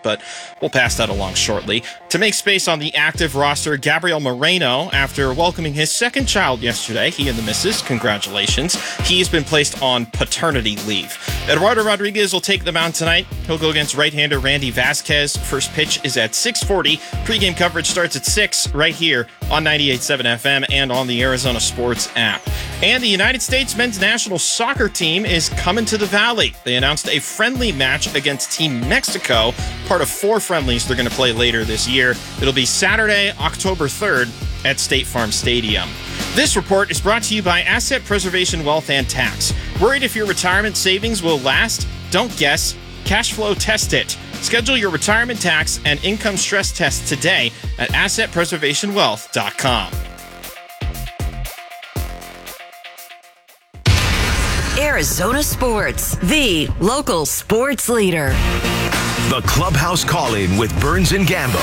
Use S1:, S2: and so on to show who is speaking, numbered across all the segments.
S1: but we'll pass that along shortly. To make space on the active roster, Gabriel Moreno, after welcoming his second child yesterday, he and the missus, congratulations, he's been placed on paternity leave. Eduardo Rodriguez will take the mound tonight. He'll go against right-hander Randy Vasquez. First pitch is at 6:40. Pre-game coverage starts at 6 right here on 98.7 FM and on the Arizona Sports app. And the United States men's national soccer team is coming to the Valley. They announced a friendly match against Team Mexico, part of 4 friendlies they're going to play later this year. It'll be Saturday, October 3rd at State Farm Stadium. This report is brought to you by Asset Preservation Wealth and Tax. Worried if your retirement savings will last? Don't guess. Cash flow test it. Schedule your retirement tax and income stress test today at assetpreservationwealth.com.
S2: Arizona Sports, the local sports leader.
S3: The Clubhouse Call-In with Burns and Gambo.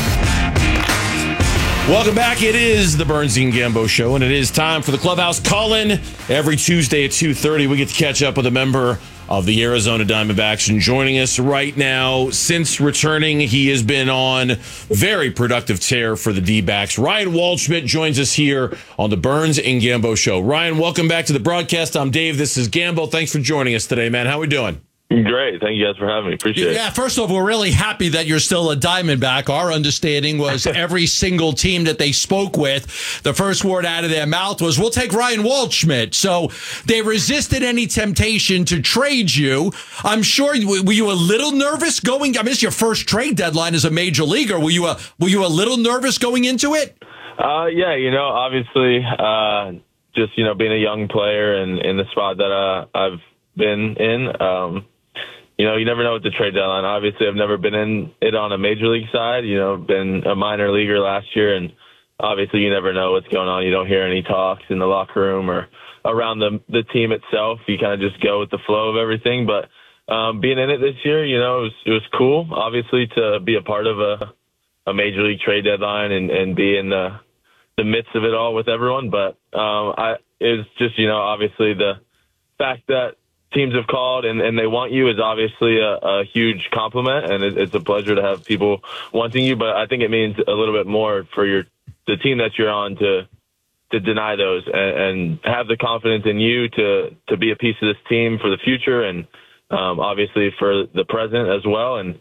S4: Welcome back. It is the Burns and Gambo Show, and it is time for the Clubhouse Call-In. Every Tuesday at 2:30, we get to catch up with a member of the Arizona Diamondbacks. And joining us right now, since returning, he has been on very productive tear for the D-backs. Ryan Waldschmidt joins us here on the Burns and Gambo Show. Ryan, welcome back to the broadcast. I'm Dave. This is Gambo. Thanks for joining us today, man. How we doing?
S5: Great. Thank you guys for having me. Appreciate it.
S6: Yeah, first off, we're really happy that you're still a Diamondback. Our understanding was every single team that they spoke with, the first word out of their mouth was, we'll take Ryan Waldschmidt. So they resisted any temptation to trade you. I'm sure, were you a little nervous going? I mean, it's your first trade deadline as a major leaguer. Were you a little nervous going into it?
S5: Yeah, obviously, just, being a young player and in the spot that I've been in, you never know with the trade deadline. Obviously, I've never been in it on a major league side, been a minor leaguer last year, and obviously you never know what's going on. You don't hear any talks in the locker room or around the team itself. You kind of just go with the flow of everything. But being in it this year, it was cool, obviously, to be a part of a major league trade deadline and be in the midst of it all with everyone. But it's just, obviously the fact that teams have called and they want you is obviously a huge compliment, and it's a pleasure to have people wanting you. But I think it means a little bit more for the team that you're on to deny those and have the confidence in you to be a piece of this team for the future and obviously for the present as well. And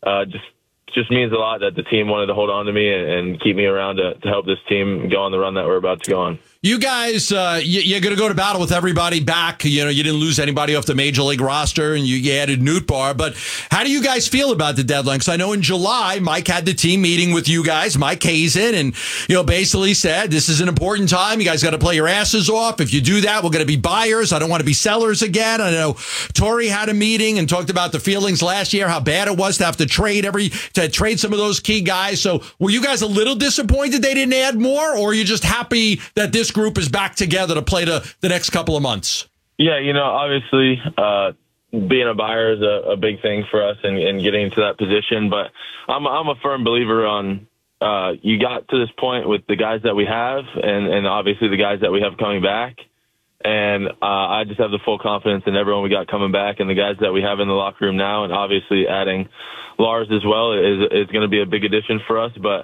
S5: just means a lot that the team wanted to hold on to me and keep me around to help this team go on the run that we're about to go on.
S6: You guys, you're going to go to battle with everybody back. You didn't lose anybody off the major league roster, and you added Nootbaar. But how do you guys feel about the deadline? Because I know in July, Mike had the team meeting with you guys, Mike Hazen, and basically said this is an important time. You guys got to play your asses off. If you do that, we're going to be buyers. I don't want to be sellers again. I know Torey had a meeting and talked about the feelings last year, how bad it was to have to trade some of those key guys. So were you guys a little disappointed they didn't add more, or are you just happy that this group is back together to play the next couple of months?
S5: Yeah, obviously being a buyer is a big thing for us and getting to that position. But I'm a firm believer on you got to this point with the guys that we have and obviously the guys that we have coming back. And I just have the full confidence in everyone we got coming back and the guys that we have in the locker room now. And obviously adding Lars as well is going to be a big addition for us. But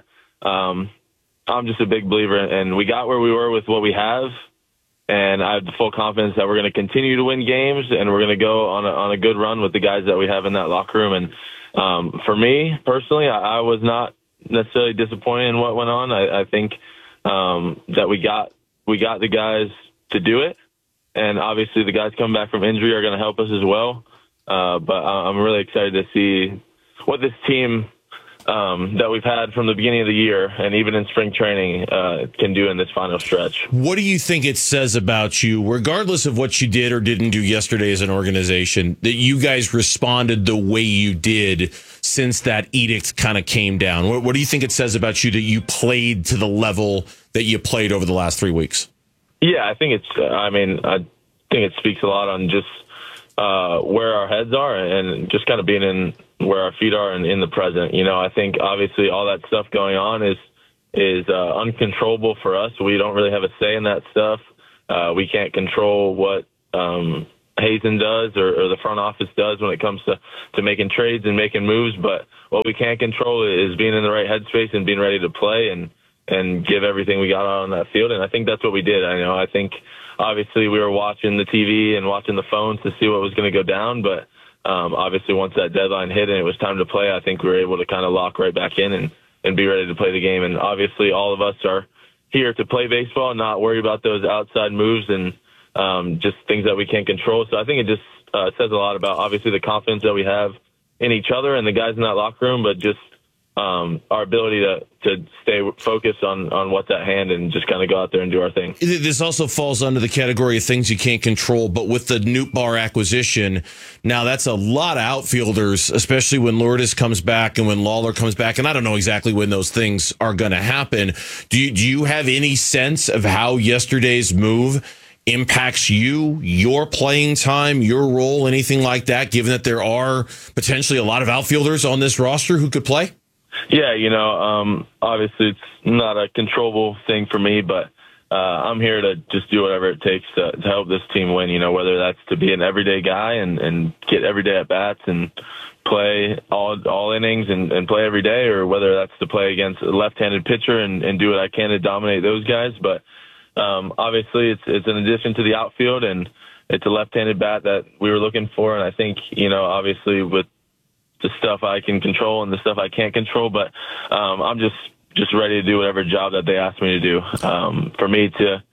S5: I'm just a big believer, and we got where we were with what we have, and I have the full confidence that we're going to continue to win games, and we're going to go on a good run with the guys that we have in that locker room. And for me personally, I was not necessarily disappointed in what went on. I think that we got the guys to do it, and obviously the guys coming back from injury are going to help us as well. But I'm really excited to see what this team that we've had from the beginning of the year and even in spring training can do in this final stretch.
S4: What do you think it says about you, regardless of what you did or didn't do yesterday as an organization, that you guys responded the way you did since that edict kind of came down? What do you think it says about you that you played to the level that you played over the last 3 weeks?
S5: Yeah, I think I think it speaks a lot on just where our heads are and just kind of being in where our feet are and in the present. I think obviously all that stuff going on is uncontrollable for us. We don't really have a say in that stuff. We can't control what Hazen does or the front office does when it comes to making trades and making moves. But what we can't control is being in the right headspace and being ready to play and give everything we got out on that field. And I think that's what we did. I think obviously we were watching the TV and watching the phones to see what was going to go down. But obviously once that deadline hit and it was time to play, I think we were able to kind of lock right back in and be ready to play the game. And obviously all of us are here to play baseball and not worry about those outside moves and just things that we can't control. So I think it just says a lot about obviously the confidence that we have in each other and the guys in that locker room, but just our ability to stay focused on what's at hand and just kind of go out there and do our thing.
S4: This also falls under the category of things you can't control, but with the Nootbaar acquisition, now that's a lot of outfielders, especially when Lourdes comes back and when Lawler comes back, and I don't know exactly when those things are going to happen. Do you have any sense of how yesterday's move impacts you, your playing time, your role, anything like that, given that there are potentially a lot of outfielders on this roster who could play?
S5: Yeah, obviously it's not a controllable thing for me, but I'm here to just do whatever it takes to help this team win, whether that's to be an everyday guy and get everyday at-bats and play all innings and play every day, or whether that's to play against a left-handed pitcher and do what I can to dominate those guys. But obviously it's an addition to the outfield, and it's a left-handed bat that we were looking for. And I think, obviously with the stuff I can control and the stuff I can't control, but I'm just ready to do whatever job that they ask me to do. For me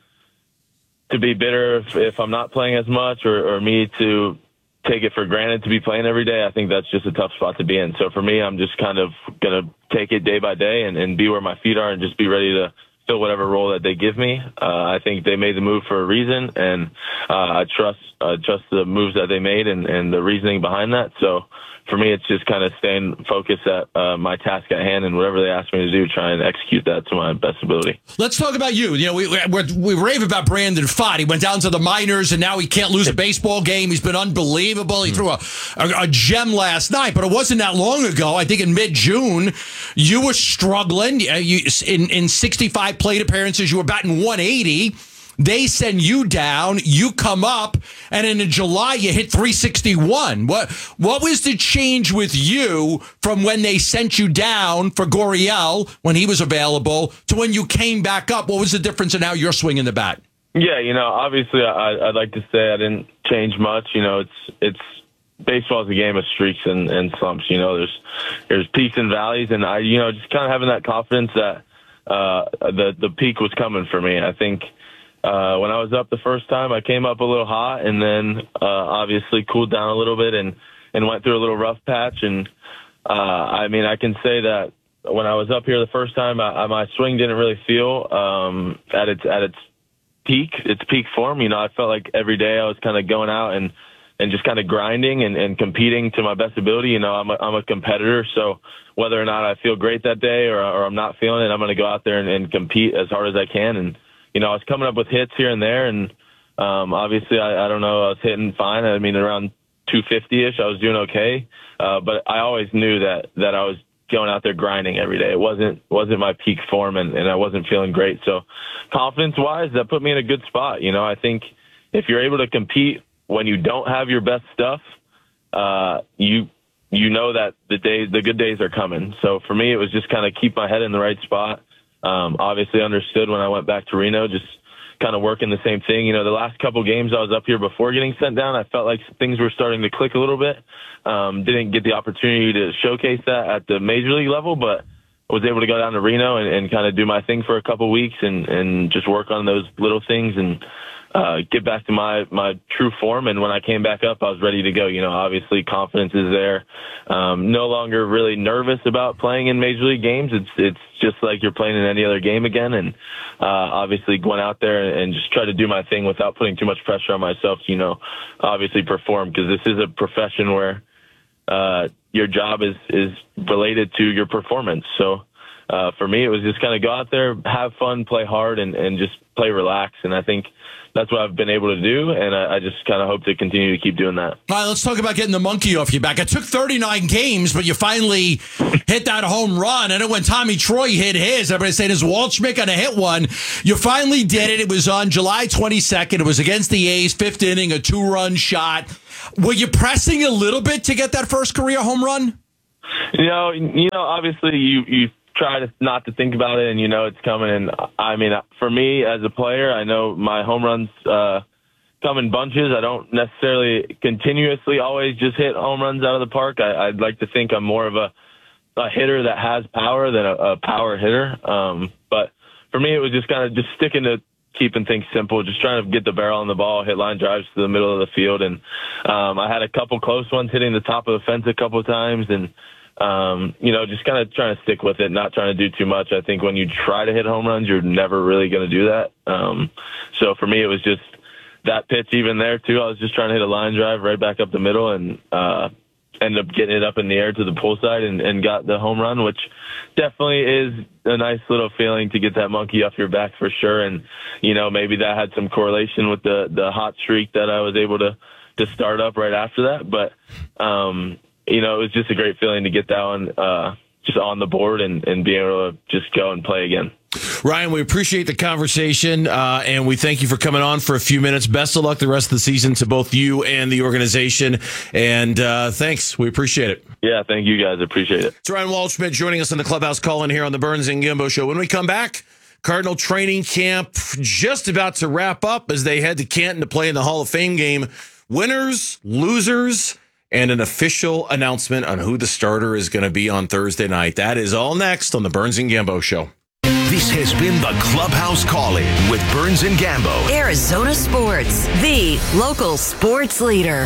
S5: to be bitter if I'm not playing as much, or me to take it for granted to be playing every day, I think that's just a tough spot to be in. So for me, I'm just kind of going to take it day by day and be where my feet are and just be ready to fill whatever role that they give me. I think they made the move for a reason, and I trust the moves that they made and the reasoning behind that. So for me, it's just kind of staying focused at my task at hand, and whatever they ask me to do, try and execute that to my best ability.
S6: Let's talk about you. We rave about Brandon Pfaadt. He went down to the minors, and now he can't lose a baseball game. He's been unbelievable. He threw a gem last night, but it wasn't that long ago. I think in mid-June, you were struggling. In 65 plate appearances, you were batting 180. They send you down, you come up, and in July you hit 361. What was the change with you from when they sent you down for Gurriel when he was available to when you came back up? What was the difference in how you're swinging the bat?
S5: Yeah, obviously I'd like to say I didn't change much. It's baseball is a game of streaks and slumps. There's peaks and valleys, and I just kind of having that confidence that the peak was coming for me. I think. When I was up the first time, I came up a little hot and then obviously cooled down a little bit and went through a little rough patch. And I can say that when I was up here the first time, my swing didn't really feel at its peak form. I felt like every day I was kind of going out and just kind of grinding and competing to my best ability. I'm a competitor, so whether or not I feel great that day or I'm not feeling it, I'm going to go out there and compete as hard as I can. And I was coming up with hits here and there, and obviously, I don't know, I was hitting fine. Around 250-ish, I was doing okay. But I always knew that I was going out there grinding every day. It wasn't my peak form, and I wasn't feeling great. So confidence-wise, that put me in a good spot. I think if you're able to compete when you don't have your best stuff, you know that the good days are coming. So for me, it was just kind of keep my head in the right spot. Obviously understood when I went back to Reno, just kind of working the same thing. The last couple games I was up here before getting sent down, I felt like things were starting to click a little bit. Didn't get the opportunity to showcase that at the major league level, but I was able to go down to Reno and kind of do my thing for a couple weeks and just work on those little things and get back to my true form. And when I came back up, I was ready to go. Obviously confidence is there. No longer really nervous about playing in major league games. It's just like you're playing in any other game again. And obviously going out there and just try to do my thing without putting too much pressure on myself to, obviously perform, because this is a profession where your job is related to your performance. So for me, it was just kind of go out there, have fun, play hard, and just play relax. And I think that's what I've been able to do, and I just kind of hope to continue to keep doing that.
S6: All right, let's talk about getting the monkey off your back. It took 39 games, but you finally hit that home run. I know when Tommy Troy hit his, everybody's saying, is Waldschmidt going to hit one? You finally did it. It was on July 22nd. It was against the A's, 5th inning, a 2-run shot. Were you pressing a little bit to get that first career home run?
S5: You know, obviously you try to not to think about it, and it's coming. And I mean, for me as a player, I know my home runs come in bunches. I don't necessarily continuously always just hit home runs out of the park. I'd like to think I'm more of a hitter that has power than a power hitter. But for me, it was just kind of just sticking to keeping things simple, just trying to get the barrel on the ball, hit line drives to the middle of the field. And I had a couple close ones, hitting the top of the fence a couple of times, and just kind of trying to stick with it, not trying to do too much. I think when you try to hit home runs, you're never really going to do that. So for me, it was just that pitch even there too. I was just trying to hit a line drive right back up the middle, and ended up getting it up in the air to the pull side and got the home run, which definitely is a nice little feeling to get that monkey off your back for sure. And, maybe that had some correlation with the hot streak that I was able to start up right after that. But, it was just a great feeling to get that one just on the board and be able to just go and play again.
S4: Ryan, we appreciate the conversation, and we thank you for coming on for a few minutes. Best of luck the rest of the season to both you and the organization, and thanks. We appreciate it.
S5: Yeah, thank you guys. Appreciate it.
S4: It's Ryan Waldschmidt joining us on the Clubhouse Call-In here on the Burns and Gambo Show. When we come back, Cardinal training camp just about to wrap up as they head to Canton to play in the Hall of Fame game. Winners, losers, and an official announcement on who the starter is going to be on Thursday night. That is all next on the Burns and Gambo Show.
S3: This has been the Clubhouse Call-In with Burns and Gambo.
S2: Arizona Sports, the local sports leader.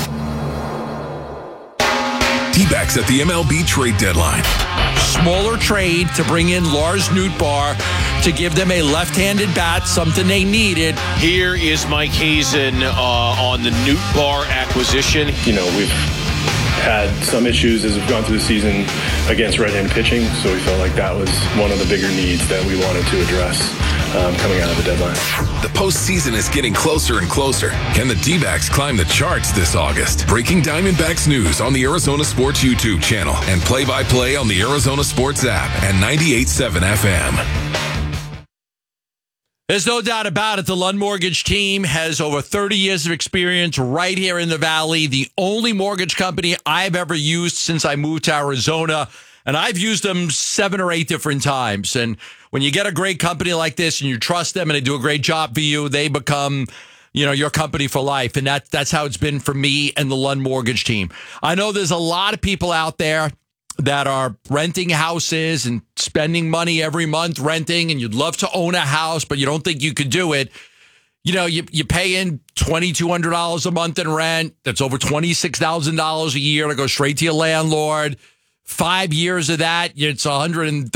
S7: D-backs at the MLB trade deadline.
S6: Smaller trade to bring in Lars Nootbaar to give them a left-handed bat, something they needed.
S4: Here is Mike Hazen on the Nootbaar acquisition.
S8: We've had some issues as we've gone through the season against right-handed pitching, so we felt like that was one of the bigger needs that we wanted to address coming out of the deadline.
S7: The postseason is getting closer and closer. Can the D-backs climb the charts this August? Breaking Diamondbacks news on the Arizona Sports YouTube channel and play-by-play on the Arizona Sports app and 98.7 FM.
S6: There's no doubt about it. The Lund Mortgage team has over 30 years of experience right here in the Valley. The only mortgage company I've ever used since I moved to Arizona. And I've used them 7 or 8 different times. And when you get a great company like this and you trust them and they do a great job for you, they become, your company for life. And that's how it's been for me and the Lund Mortgage team. I know there's a lot of people out there that are renting houses and spending money every month renting, and you'd love to own a house, but you don't think you could do it. You pay in $2,200 a month in rent. That's over $26,000 a year to go straight to your landlord. 5 years of that, it's $132,000,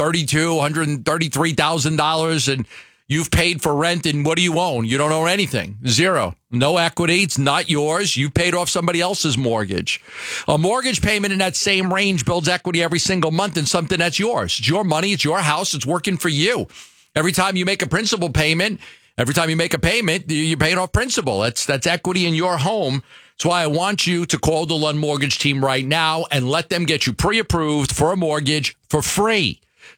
S6: $133,000, and you've paid for rent, and what do you own? You don't own anything. Zero. No equity. It's not yours. You paid off somebody else's mortgage. A mortgage payment in that same range builds equity every single month in something that's yours. It's your money. It's your house. It's working for you. Every time you make a principal payment, every time you make a payment, you're paying off principal. That's equity in your home. That's why I want you to call the Lund Mortgage team right now and let them get you pre-approved for a mortgage for free.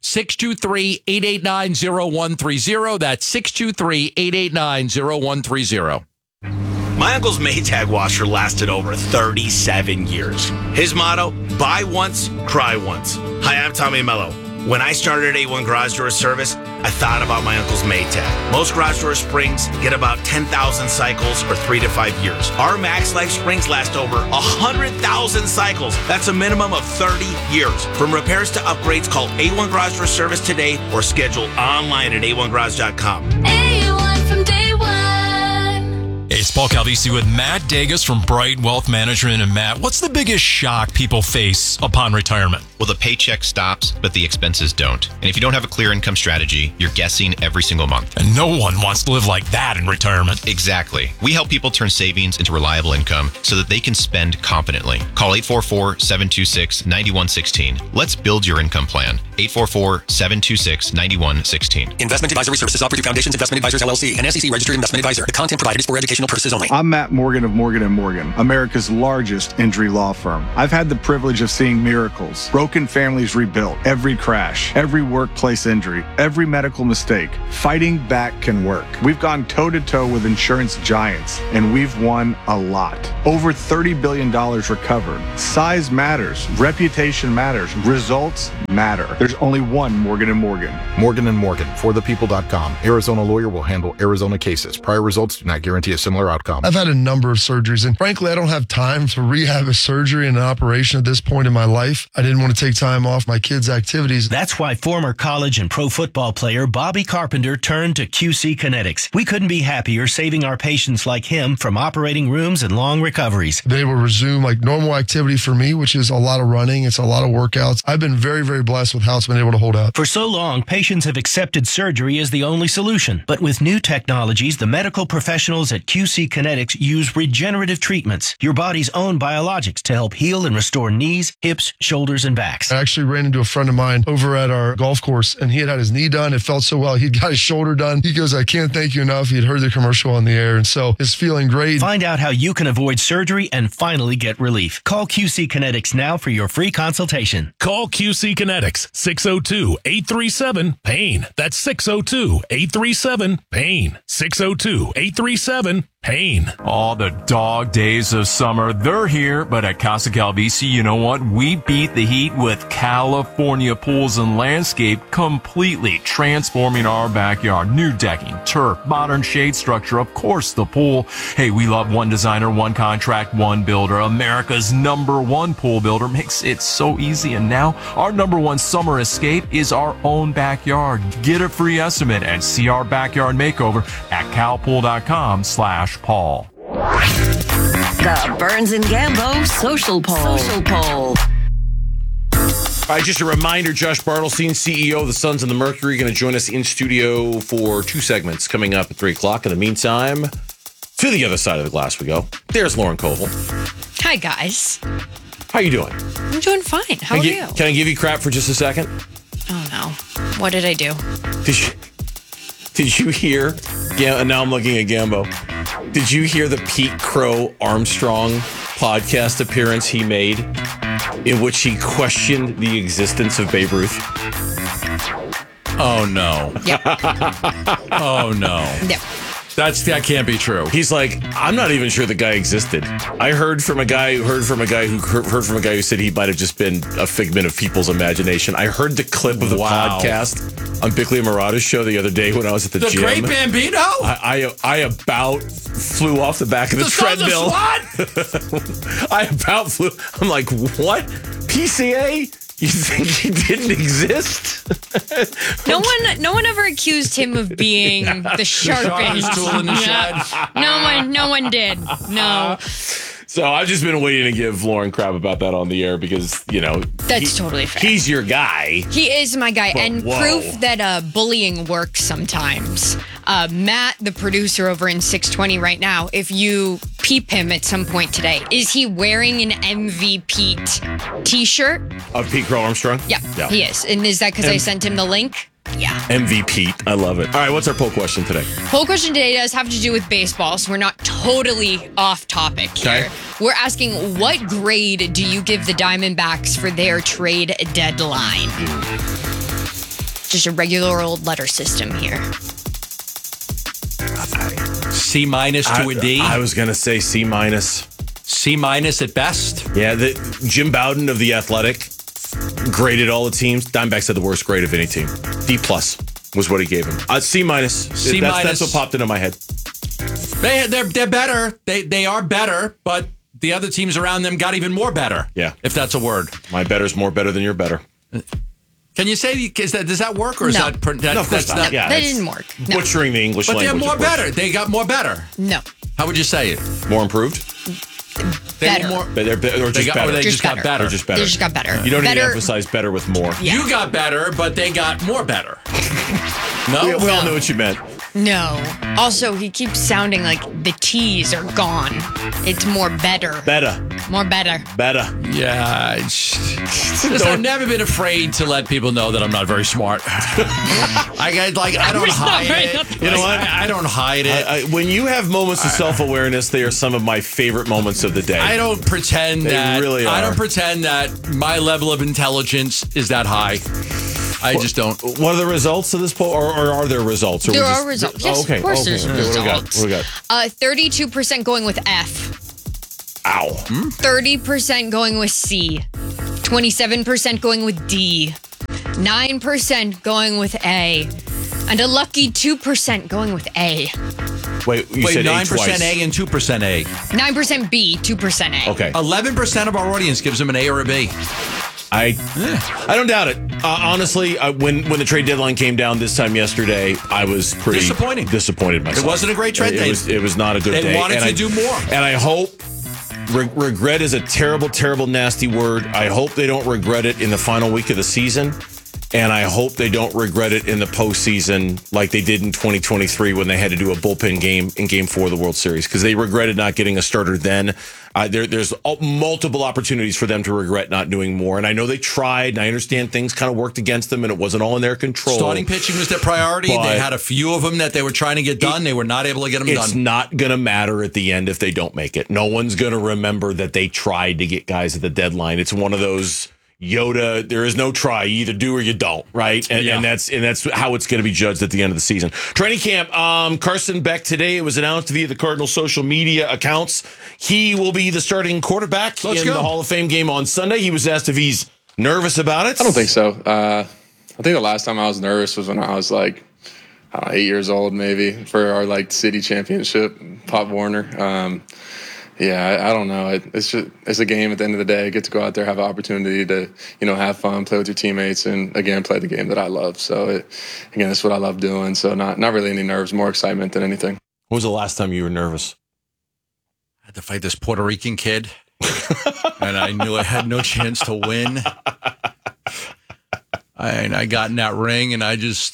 S6: 623-889-0130. That's 623-889-0130.
S9: My uncle's Maytag washer lasted over 37 years. His motto, buy once, cry once. Hi, I'm Tommy Mello. When I started A1 Garage Door Service, I thought about my uncle's Maytag. Most garage door springs get about 10,000 cycles or 3 to 5 years. Our Max Life springs last over 100,000 cycles. That's a minimum of 30 years. From repairs to upgrades, call A1 Garage Door Service today or schedule online at a1garage.com.
S10: A1 from day one. Hey, it's Paul Calvisi with Matt Degas from Bright Wealth Management. And Matt, what's the biggest shock people face upon retirement?
S11: Well, the paycheck stops, but the expenses don't. And if you don't have a clear income strategy, you're guessing every single month.
S10: And no one wants to live like that in retirement.
S11: Exactly. We help people turn savings into reliable income so that they can spend confidently. Call 844-726-9116. Let's build your income plan. 844-726-9116.
S12: Investment advisory services offered through Foundations Investment Advisors, LLC, an SEC registered investment advisor. The content provided is for educational purposes only.
S13: I'm Matt Morgan of Morgan & Morgan, America's largest injury law firm. I've had the privilege of seeing miracles, broken families rebuilt, every crash, every workplace injury, every medical mistake. Fighting back can work. We've gone toe-to-toe with insurance giants, and we've won a lot. Over $30 billion recovered. Size matters. Reputation matters. Results matter. There's only one Morgan & Morgan.
S14: Morgan & Morgan, forthepeople.com. Arizona lawyer will handle Arizona cases. Prior results do not guarantee a similar outcome.
S15: I've had a number of surgeries, and frankly, I don't have time to rehab a surgery and an operation at this point in my life. I didn't want to take time off my kids' activities.
S16: That's why former college and pro football player Bobby Carpenter turned to QC Kinetics. We couldn't be happier saving our patients like him from operating rooms and long recoveries.
S15: They will resume like normal activity for me, which is a lot of running. It's a lot of workouts. I've been very, very blessed with how it's been able to hold up.
S16: For so long, patients have accepted surgery as the only solution. But with new technologies, the medical professionals at QC Kinetics use regenerative treatments, your body's own biologics, to help heal and restore knees, hips, shoulders, and backs.
S15: I actually ran into a friend of mine over at our golf course, and he had his knee done. It felt so well. He'd got his shoulder done. He goes, I can't thank you enough. He'd heard the commercial on the air, and so it's feeling great.
S16: Find out how you can avoid surgery and finally get relief. Call QC Kinetics now for your free consultation.
S17: Call QC Kinetics, 602-837-PAIN. That's 602-837-PAIN. 602-837-PAIN.
S18: All the dog days of summer, they're here, but at Casa Calvisi, you know what? We beat the heat with California Pools and Landscape, completely transforming our backyard. New decking, turf, modern shade structure, of course the pool. Hey, we love one designer, one contract, one builder. America's #1 pool builder makes it so easy. And now our #1 summer escape is our own backyard. Get a free estimate and see our backyard makeover at calpool.com/Paul.
S2: The Burns and Gambo Social Poll.
S4: All right, just a reminder, Josh Bartelstein, CEO of the Sons of the Mercury, going to join us in studio for 2 segments coming up at 3 o'clock. In the meantime, to the other side of the glass we go. There's Lauren Koval.
S19: Hi, guys.
S4: How you doing?
S19: I'm doing fine. How are you?
S4: Can I give you crap for just a second?
S19: Oh, no. What did I do?
S4: Did you hear? Yeah, now I'm looking at Gambo. Did you hear the Pete Crow Armstrong podcast appearance he made in which he questioned the existence of Babe Ruth?
S6: Oh, no.
S19: Yep.
S6: Oh, no.
S19: Yep.
S6: That can't be true.
S4: He's like, I'm not even sure the guy existed. I heard from a guy who said he might have just been a figment of people's imagination. I heard the clip of the podcast on Bickley and Murata's show the other day when I was at the gym.
S6: The Great Bambino?
S4: I about flew off the back of the treadmill. I about flew. I'm like, what? PCA? You think he didn't exist?
S19: No one ever accused him of being the sharpest
S6: tool in the shed.
S19: No one did. No.
S4: So I've just been waiting to give Lauren crap about that on the air because,
S19: that's totally fair.
S4: He's your guy.
S19: He is my guy.
S4: But
S19: and proof that bullying works sometimes. Matt, the producer over in 620 right now, if you peep him at some point today, is he wearing an MVP t-shirt?
S4: Of Pete Crow Armstrong?
S19: Yeah, he is. And is that because I sent him the link? Yeah.
S4: MVP. I love it. All right, what's our poll question today?
S19: Poll question today does have to do with baseball, so we're not totally off topic here.
S4: Okay.
S19: We're asking, what grade do you give the Diamondbacks for their trade deadline? Just a regular old letter system here.
S6: C- to a D?
S4: I was going to say C-.
S6: C- at best?
S4: Yeah, Jim Bowden of The Athletic graded all the teams. Diamondbacks had the worst grade of any team. D+ was what he gave him. C-. That's what popped into my head.
S6: They're better. They are better, but the other teams around them got even more better.
S4: Yeah.
S6: If that's a word.
S4: My better's more better than your better.
S6: Can you say, does that work or is
S19: No.
S6: that
S1: No, of course
S6: that's
S1: not. Yeah,
S19: that
S1: it's
S19: didn't work. No.
S1: Butchering the English
S6: But they're
S1: language.
S6: more
S1: of course.
S6: better. They got more better.
S19: No.
S6: How would you say it?
S1: More improved?
S6: They
S19: Better.
S6: more.
S1: Or just better?
S6: Or they just got better.
S1: Or just better.
S19: They just got better.
S1: You don't need to
S19: Better-
S1: emphasize better with more.
S19: Yeah.
S6: You got better, but they got more better. No?
S1: We all know what you meant.
S19: No. Also, he keeps sounding like the T's are gone. It's more better.
S1: Better.
S19: More better.
S1: Better.
S6: Yeah. I've never been afraid to let people know that I'm not very smart. I don't hide it.
S1: You know what?
S6: I don't hide it.
S1: When you have moments of self-awareness, they are some of my favorite moments of the day.
S6: I don't pretend
S1: They
S6: that.
S1: really
S6: I
S1: are.
S6: don't pretend that my level of intelligence is that high. I just don't.
S1: What are the results of this poll, or are there results? Or
S19: There
S1: we
S19: are
S1: just-
S19: results.
S1: Oh,
S19: Yes,
S1: okay.
S19: of course
S1: okay.
S19: there's
S1: Okay,
S19: results.
S1: What do we got?
S19: 32% going with F.
S1: Ow.
S19: 30% going with C. 27% going with D. 9% going with A. And a lucky 2% going with A.
S1: Wait, you said
S6: 9%
S1: twice.
S6: A and 2% A.
S19: 9% B, 2% A.
S1: Okay.
S6: 11% of our audience gives them an A or a B.
S1: I don't doubt it. Honestly, when the trade deadline came down this time yesterday, I was pretty disappointed myself.
S6: It wasn't a great trade day.
S1: It was not a good day.
S6: They wanted to do more.
S1: And I hope regret is a terrible, terrible, nasty word. I hope they don't regret it in the final week of the season. And I hope they don't regret it in the postseason like they did in 2023 when they had to do a bullpen game in Game 4 of the World Series, because they regretted not getting a starter then. There's multiple opportunities for them to regret not doing more. And I know they tried, and I understand things kind of worked against them, and it wasn't all in their control.
S6: Starting pitching was their priority.
S1: But
S6: They had a few of them that they were trying to get done. They were not able to get them done.
S1: It's not going to matter at the end if they don't make it. No one's going to remember that they tried to get guys at the deadline. It's one of those Yoda, there is no try. You either do or you don't, right? And that's how it's going to be judged at the end of the season. Training camp, Carson Beck today, it was announced via the Cardinals social media accounts. He will be the starting quarterback in the Hall of Fame game on Sunday. He was asked if he's nervous about it.
S17: I don't think so. I think the last time I was nervous was when I was like, I don't know, 8 years old maybe, for our like city championship, Pop Warner. I don't know. It's a game at the end of the day. I get to go out there, have an opportunity to, have fun, play with your teammates, and again, play the game that I love. So again, that's what I love doing. So not really any nerves, more excitement than anything.
S1: When was the last time you were nervous?
S6: I had to fight this Puerto Rican kid, and I knew I had no chance to win. I got in that ring, and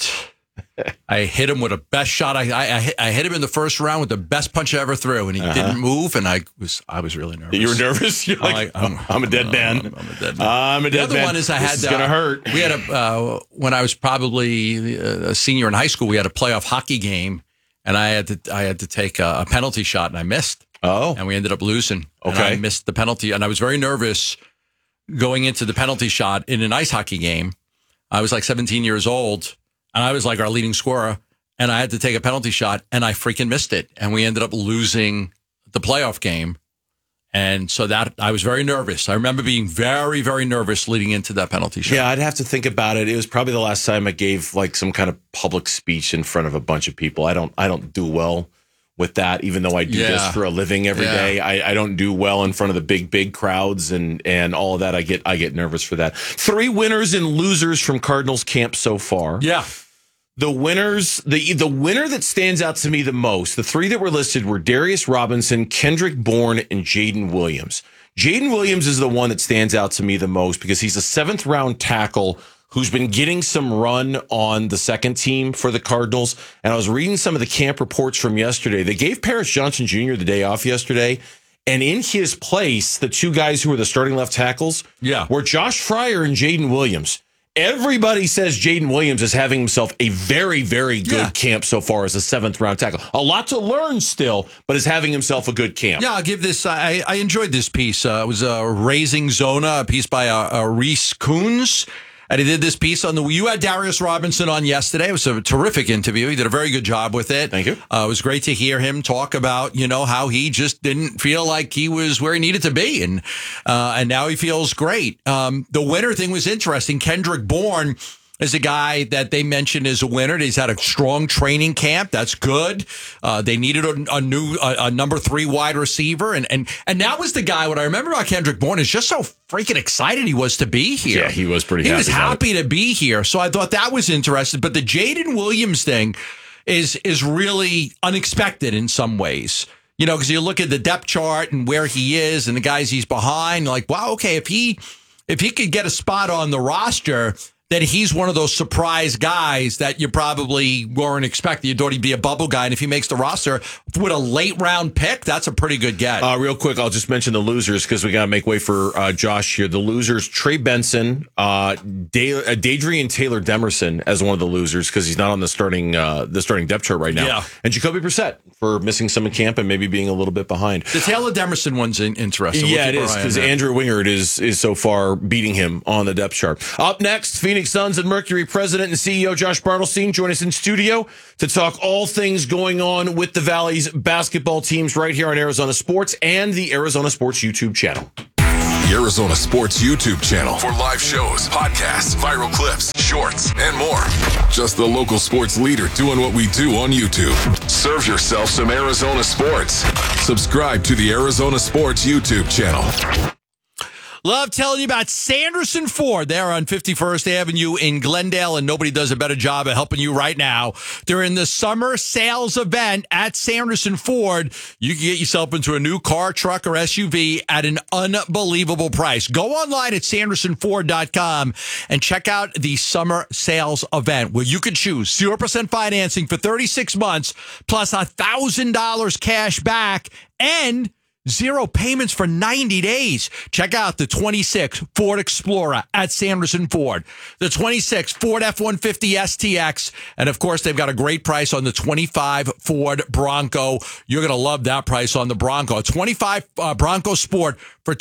S6: I hit him with the best shot. I hit him in the first round with the best punch I ever threw, and he didn't move, and I was really nervous.
S1: You were nervous? You're like, I'm a dead man. I'm a dead man. I'm a dead man.
S6: The other one is
S1: This is going to hurt.
S6: We had when I was probably a senior in high school, we had a playoff hockey game, and I had to take a penalty shot, and I missed.
S1: Oh.
S6: And we ended up losing.
S1: Okay.
S6: And I missed the penalty, and I was very nervous going into the penalty shot in an ice hockey game. I was like 17 years old. And I was like our leading scorer, and I had to take a penalty shot, and I freaking missed it. And we ended up losing the playoff game. And so that I was very nervous. I remember being very, very nervous leading into that penalty shot.
S1: Yeah, I'd have to think about it. It was probably the last time I gave like some kind of public speech in front of a bunch of people. I don't do well with that, even though I do this for a living every day. I don't do well in front of the big crowds and all of that. I get nervous for that. 3 winners and losers from Cardinals camp so far.
S6: Yeah.
S1: The winners, the winner that stands out to me the most, the 3 that were listed were Darius Robinson, Kendrick Bourne, and Jaden Williams. Jaden Williams is the one that stands out to me the most because he's a 7th round tackle who's been getting some run on the second team for the Cardinals. And I was reading some of the camp reports from yesterday. They gave Paris Johnson Jr. the day off yesterday. And in his place, the 2 guys who were the starting left tackles were Josh Fryer and Jaden Williams. Everybody says Jaden Williams is having himself a very, very good camp so far as a 7th round tackle. A lot to learn still, but is having himself a good camp.
S6: Yeah, I'll give this. I enjoyed this piece. It was Raising Zona, a piece by Reese Coons. And he did this piece on you had Darius Robinson on yesterday. It was a terrific interview. He did a very good job with it.
S1: Thank you.
S6: It was great to hear him talk about, how he just didn't feel like he was where he needed to be. And now he feels great. The winner thing was interesting. Kendrick Bourne is a guy that they mentioned as a winner. He's had a strong training camp. That's good. They needed a new number 3 wide receiver. And that was the guy, what I remember about Kendrick Bourne is just so freaking excited he was to be here.
S4: Yeah, he was pretty
S6: happy. He was
S4: about
S6: happy to be here. So I thought that was interesting. But the Jaden Williams thing is really unexpected in some ways. You know, because you look at the depth chart and where he is and the guys he's behind, like, wow, okay, if he could get a spot on the roster, then he's one of those surprise guys that you probably weren't expecting. You thought he'd be a bubble guy, and if he makes the roster with a late round pick, that's a pretty good get.
S4: Real quick, I'll just mention the losers because we got to make way for Josh here. The losers: Trey Benson, Dadrian Taylor Demerson as one of the losers because he's not on the starting depth chart right now.
S6: Yeah.
S4: And Jacoby Brissett for missing some of camp and maybe being a little bit behind.
S6: The Taylor Demerson one's interesting.
S4: Yeah, it is because Andrew Wingard is so far beating him on the depth chart. Up next, Phoenix Suns and Mercury president and CEO Josh Bartelstein join us in studio to talk all things going on with the Valley's basketball teams right here on Arizona Sports and the Arizona Sports YouTube channel.
S7: The Arizona Sports YouTube channel for live shows, podcasts, viral clips, shorts, and more. Just the local sports leader doing what we do on YouTube. Serve yourself some Arizona sports. Subscribe to the Arizona Sports YouTube channel.
S6: Love telling you about Sanderson Ford. They're on 51st Avenue in Glendale, and nobody does a better job of helping you right now. They're in the summer sales event at Sanderson Ford. You can get yourself into a new car, truck, or SUV at an unbelievable price. Go online at sandersonford.com and check out the summer sales event where you can choose 0% financing for 36 months plus $1,000 cash back and 0 payments for 90 days. Check out the 26 Ford Explorer at Sanderson Ford, the 26 Ford F-150 STX, and of course, they've got a great price on the 25 Ford Bronco. You're going to love that price on the Bronco. A 25 Bronco Sport for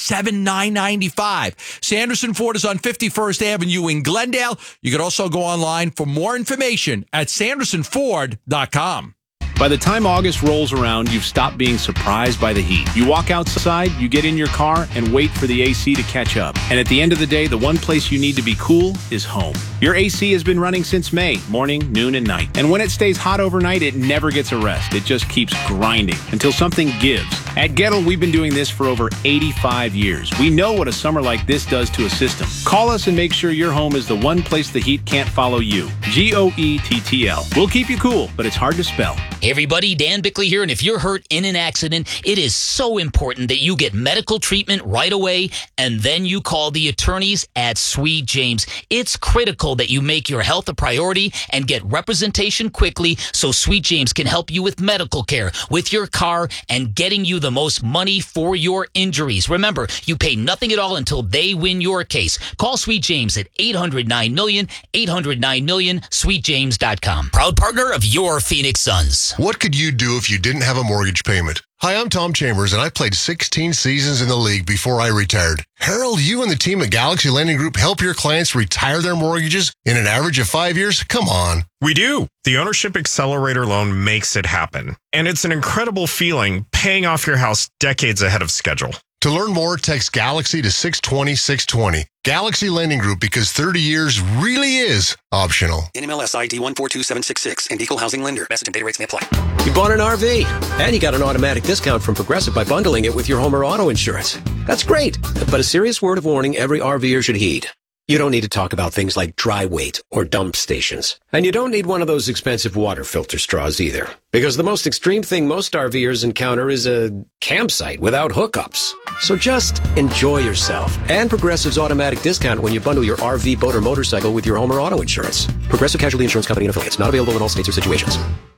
S6: $27,995. Sanderson Ford is on 51st Avenue in Glendale. You can also go online for more information at sandersonford.com.
S20: By the time August rolls around, you've stopped being surprised by the heat. You walk outside, you get in your car, and wait for the AC to catch up. And at the end of the day, the one place you need to be cool is home. Your AC has been running since May, morning, noon, and night. And when it stays hot overnight, it never gets a rest. It just keeps grinding until something gives. At Gettle, we've been doing this for over 85 years. We know what a summer like this does to a system. Call us and make sure your home is the one place the heat can't follow you. GOETTL. We'll keep you cool, but it's hard to spell.
S21: Hey everybody, Dan Bickley here, and if you're hurt in an accident, it is so important that you get medical treatment right away, and then you call the attorneys at Sweet James. It's critical that you make your health a priority and get representation quickly so Sweet James can help you with medical care, with your car, and getting you the most money for your injuries. Remember, you pay nothing at all until they win your case. Call Sweet James at 800-9-MILLION, 800-9-MILLION, sweetjames.com. Proud partner of your Phoenix Suns.
S22: What could you do if you didn't have a mortgage payment? Hi, I'm Tom Chambers, and I played 16 seasons in the league before I retired. Harold, you and the team at Galaxy Lending Group help your clients retire their mortgages in an average of 5 years? Come on.
S23: We do. The Ownership Accelerator loan makes it happen. And it's an incredible feeling paying off your house decades ahead of schedule.
S22: To learn more, text Galaxy to 620-620. Galaxy Lending Group, because 30 years really is optional.
S12: NMLS ID 142766 and Equal Housing Lender. Message and data rates may apply.
S24: You bought an RV, and you got an automatic discount from Progressive by bundling it with your home or auto insurance. That's great, but a serious word of warning every RVer should heed. You don't need to talk about things like dry weight or dump stations. And you don't need one of those expensive water filter straws either. Because the most extreme thing most RVers encounter is a campsite without hookups. So just enjoy yourself. And Progressive's automatic discount when you bundle your RV, boat, or motorcycle with your home or auto insurance. Progressive Casualty Insurance Company and Affiliates. Not available in all states or situations.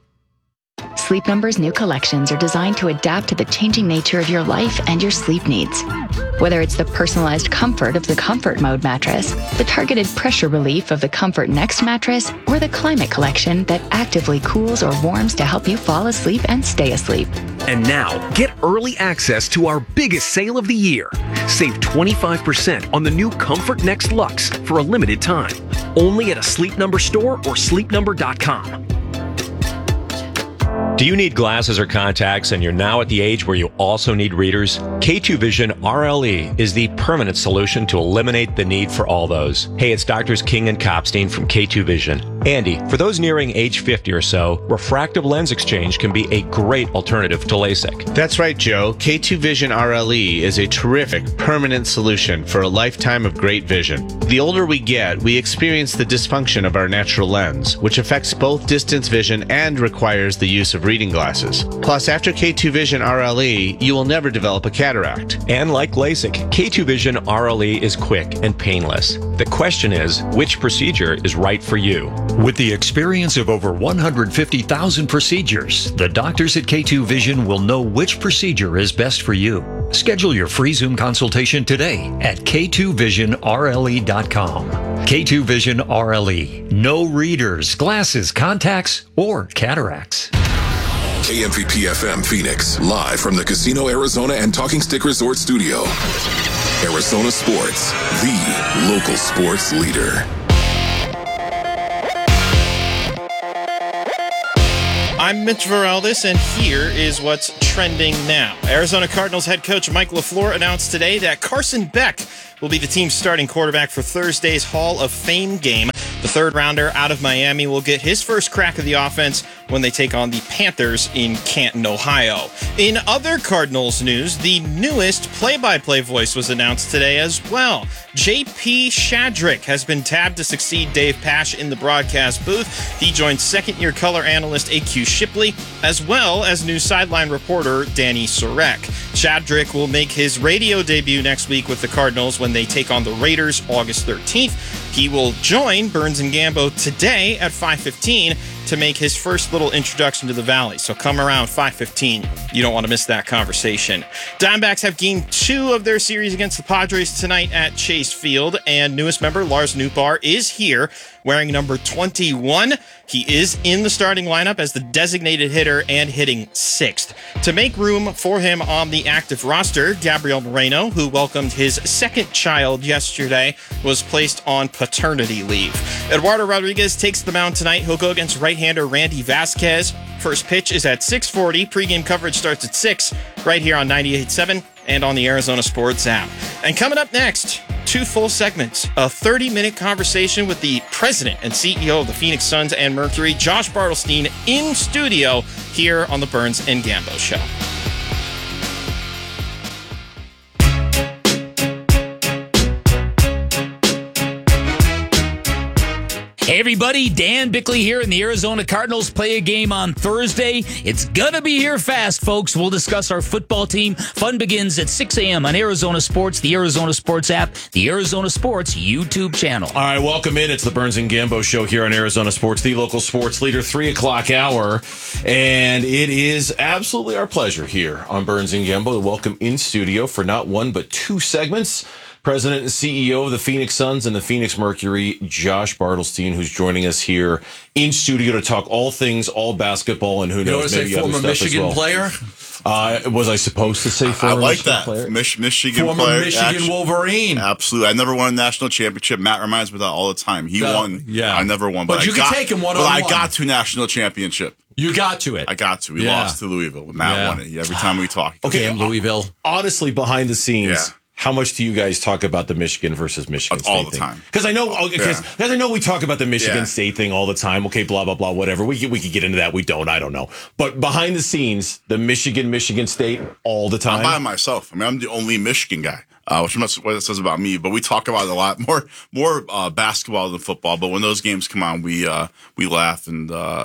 S25: Sleep Number's new collections are designed to adapt to the changing nature of your life and your sleep needs. Whether it's the personalized comfort of the Comfort Mode mattress, the targeted pressure relief of the Comfort Next mattress, or the Climate Collection that actively cools or warms to help you fall asleep and stay asleep.
S26: And now, get early access to our biggest sale of the year. Save 25% on the new Comfort Next Luxe for a limited time. Only at a Sleep Number store or sleepnumber.com.
S3: Do you need glasses or contacts and you're now at the age where you also need readers? K2 Vision RLE is the permanent solution to eliminate the need for all those. Hey, it's Doctors King and Kopstein from K2 Vision. Andy, for those nearing age 50 or so, refractive lens exchange can be a great alternative to LASIK.
S5: That's right, Joe. K2 Vision RLE is a terrific permanent solution for a lifetime of great vision. The older we get, we experience the dysfunction of our natural lens, which affects both distance vision and requires the use of reading glasses. Plus, after K2 Vision RLE, you will never develop a cataract.
S3: And like LASIK, K2 Vision RLE is quick and painless. The question is, which procedure is right for you?
S8: With the experience of over 150,000 procedures, the doctors at K2 Vision will know which procedure is best for you. Schedule your free Zoom consultation today at k2visionrle.com. K2 Vision RLE. No readers, glasses, contacts, or cataracts.
S7: KMVP FM Phoenix, live from the Casino Arizona and Talking Stick Resort Studio. Arizona Sports, the local sports leader.
S1: I'm Mitch Varaldis, and here is what's trending now. Arizona Cardinals head coach Mike LaFleur announced today that Carson Beck will be the team's starting quarterback for Thursday's Hall of Fame game. The third rounder out of Miami will get his first crack of the offense when they take on the Panthers in Canton, Ohio. In other Cardinals news, the newest play-by-play voice was announced today as well. J.P. Shadrick has been tabbed to succeed Dave Pasch in the broadcast booth. He joins second-year color analyst A.Q. Shipley, as well as new sideline reporter Danny Sorek. Shadrick will make his radio debut next week with the Cardinals when they take on the Raiders August 13th. He will join Burns and Gambo today at 5:15 to make his first little introduction to the Valley. So come around 5:15. You don't want to miss that conversation. Diamondbacks have game 2 of their series against the Padres tonight at Chase Field, and newest member Lars Nootbaar is here wearing number 21. He is in the starting lineup as the designated hitter and hitting 6th. To make room for him on the active roster, Gabriel Moreno, who welcomed his second child yesterday, was placed on paternity leave. Eduardo Rodriguez takes the mound tonight. He'll go against right-hander Randy Vasquez. First pitch is at 6:40. Pre-game coverage starts at 6 right here on 98.7 and on the Arizona Sports app. And coming up next, 2 full segments, a 30-minute conversation with the president and CEO of the Phoenix Suns and Mercury, Josh Bartelstein, in studio here on the Burns and Gambo Show.
S21: Hey everybody, Dan Bickley here, and the Arizona Cardinals play a game on Thursday. It's gonna be here fast, folks. We'll discuss our football team. Fun begins at 6 a.m. on Arizona Sports, the Arizona Sports app, the Arizona Sports YouTube channel.
S4: All right, welcome in. It's the Burns and Gambo Show here on Arizona Sports, the local sports leader, 3 o'clock hour. And it is absolutely our pleasure here on Burns and Gambo to welcome in studio for not one but 2 segments, President and CEO of the Phoenix Suns and the Phoenix Mercury, Josh Bartelstein, who's joining us here in studio to talk all things, all basketball, and who knows, maybe other stuff
S6: Michigan
S4: as well.
S6: player?
S4: Was I supposed to say former Michigan player?
S9: Michigan
S6: former
S9: player.
S6: Michigan
S9: Actually,
S6: Wolverine.
S9: Absolutely. I never won a national championship. Matt reminds me of that all the time. He won.
S6: Yeah.
S9: I never won.
S6: But you can take him one-on-one.
S9: But I got to national championship.
S6: You got to it.
S9: I got to. We lost to Louisville. Matt won it every time we talk.
S4: Okay,
S6: Louisville.
S4: Honestly, behind the scenes, how much do you guys talk about the Michigan versus Michigan State
S9: all the
S4: thing?
S9: time?
S4: Because I know, we talk about the Michigan State thing all the time. Okay, blah blah blah, whatever. We could get into that. We don't. I don't know. But behind the scenes, the Michigan State all the time.
S9: I'm by myself. I mean, I'm the only Michigan guy. Which is what it says about me, but we talk about it a lot more basketball than football. But when those games come on, we laugh, and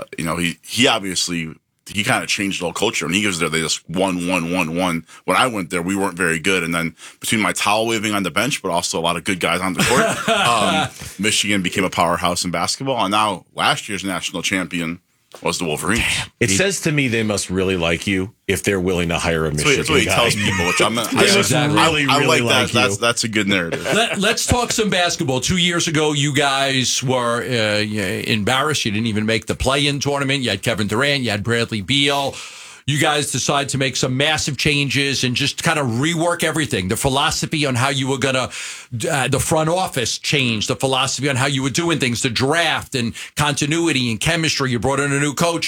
S9: he obviously. He kind of changed the whole culture. When he was there, they just won. When I went there, we weren't very good. And then between my towel waving on the bench, but also a lot of good guys on the court, Michigan became a powerhouse in basketball. And now last year's national champion was the Wolverines.
S4: It says to me they must really like you if they're willing to hire a Michigan
S9: That's what he
S4: guy.
S9: tells people, which I like that. That's a good narrative.
S6: Let's talk some basketball. 2 years ago, you guys were embarrassed. You didn't even make the play-in tournament. You had Kevin Durant. You had Bradley Beal. You guys decided to make some massive changes and just kind of rework everything. The philosophy on how you were going to, the front office changed. The philosophy on how you were doing things, the draft and continuity and chemistry. You brought in a new coach.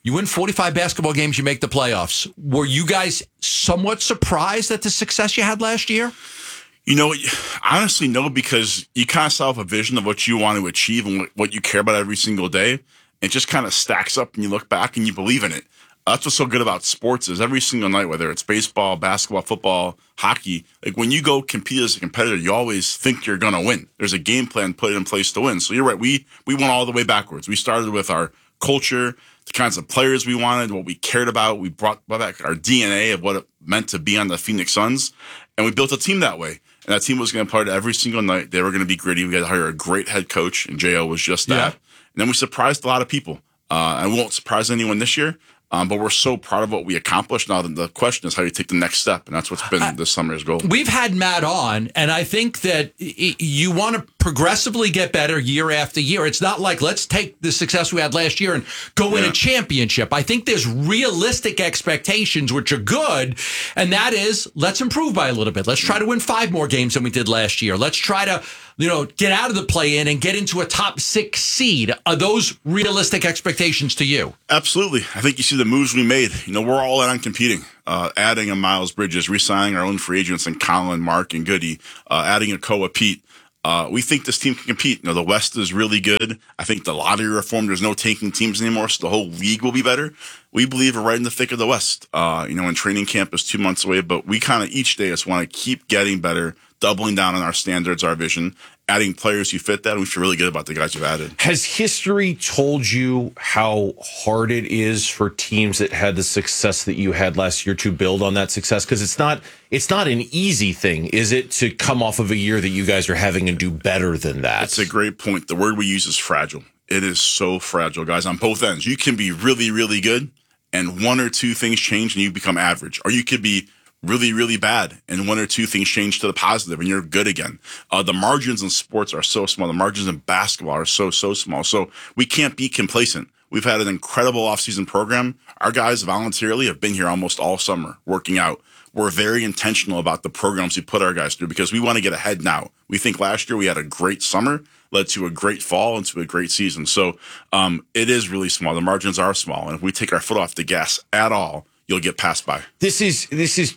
S6: You win 45 basketball games, you make the playoffs. Were you guys somewhat surprised at the success you had last year?
S9: You know, honestly, no, because you kind of still have a vision of what you want to achieve and what you care about every single day. It just kind of stacks up and you look back and you believe in it. That's what's so good about sports is every single night, whether it's baseball, basketball, football, hockey, like when you go compete as a competitor, you always think you're going to win. There's a game plan put in place to win. So you're right. We went all the way backwards. We started with our culture, the kinds of players we wanted, what we cared about. We brought back our DNA of what it meant to be on the Phoenix Suns, and we built a team that way. And that team was going to play every single night. They were going to be gritty. We had to hire a great head coach, and J.O. was just that.
S6: Yeah.
S9: And then we surprised a lot of people. I won't surprise anyone this year, but we're so proud of what we accomplished. Now the question is how you take the next step, and that's what's been this summer's goal.
S6: We've had Matt on, and I think that you want to progressively get better year after year. It's not like let's take the success we had last year and go win a championship. I think there's realistic expectations, which are good, and that is let's improve by a little bit. Let's try to win 5 more games than we did last year. Let's try to get out of the play-in and get into a top 6 seed. Are those realistic expectations to you?
S9: Absolutely. I think you see the moves we made. We're all in on competing. Adding a Miles Bridges, re-signing our own free agents in Colin, Mark, and Goody, adding a Koa Pete. We think this team can compete. The West is really good. I think the lottery reform, there's no tanking teams anymore, so the whole league will be better. We believe we're right in the thick of the West. And training camp is 2 months away, but we kind of each day just want to keep getting better, doubling down on our standards, our vision, adding players who fit that, and we feel really good about the guys we've added.
S4: Has history told you how hard it is for teams that had the success that you had last year to build on that success? Because it's not an easy thing, is it, to come off of a year that you guys are having and do better than that?
S9: It's a great point. The word we use is fragile. It is so fragile, guys, on both ends. You can be really, really good, and 1 or 2 things change and you become average. Or you could be really, really bad, and 1 or 2 things change to the positive, and you're good again. The margins in sports are so small. The margins in basketball are so small. So we can't be complacent. We've had an incredible offseason program. Our guys voluntarily have been here almost all summer working out. We're very intentional about the programs we put our guys through because we want to get ahead now. We think last year we had a great summer, led to a great fall, and to a great season. So it is really small. The margins are small, and if we take our foot off the gas at all, you'll get passed by.
S4: This is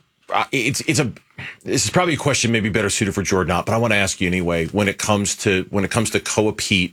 S4: probably a question maybe better suited for Jordan Ott, but I want to ask you anyway. When it comes to Koa Pete,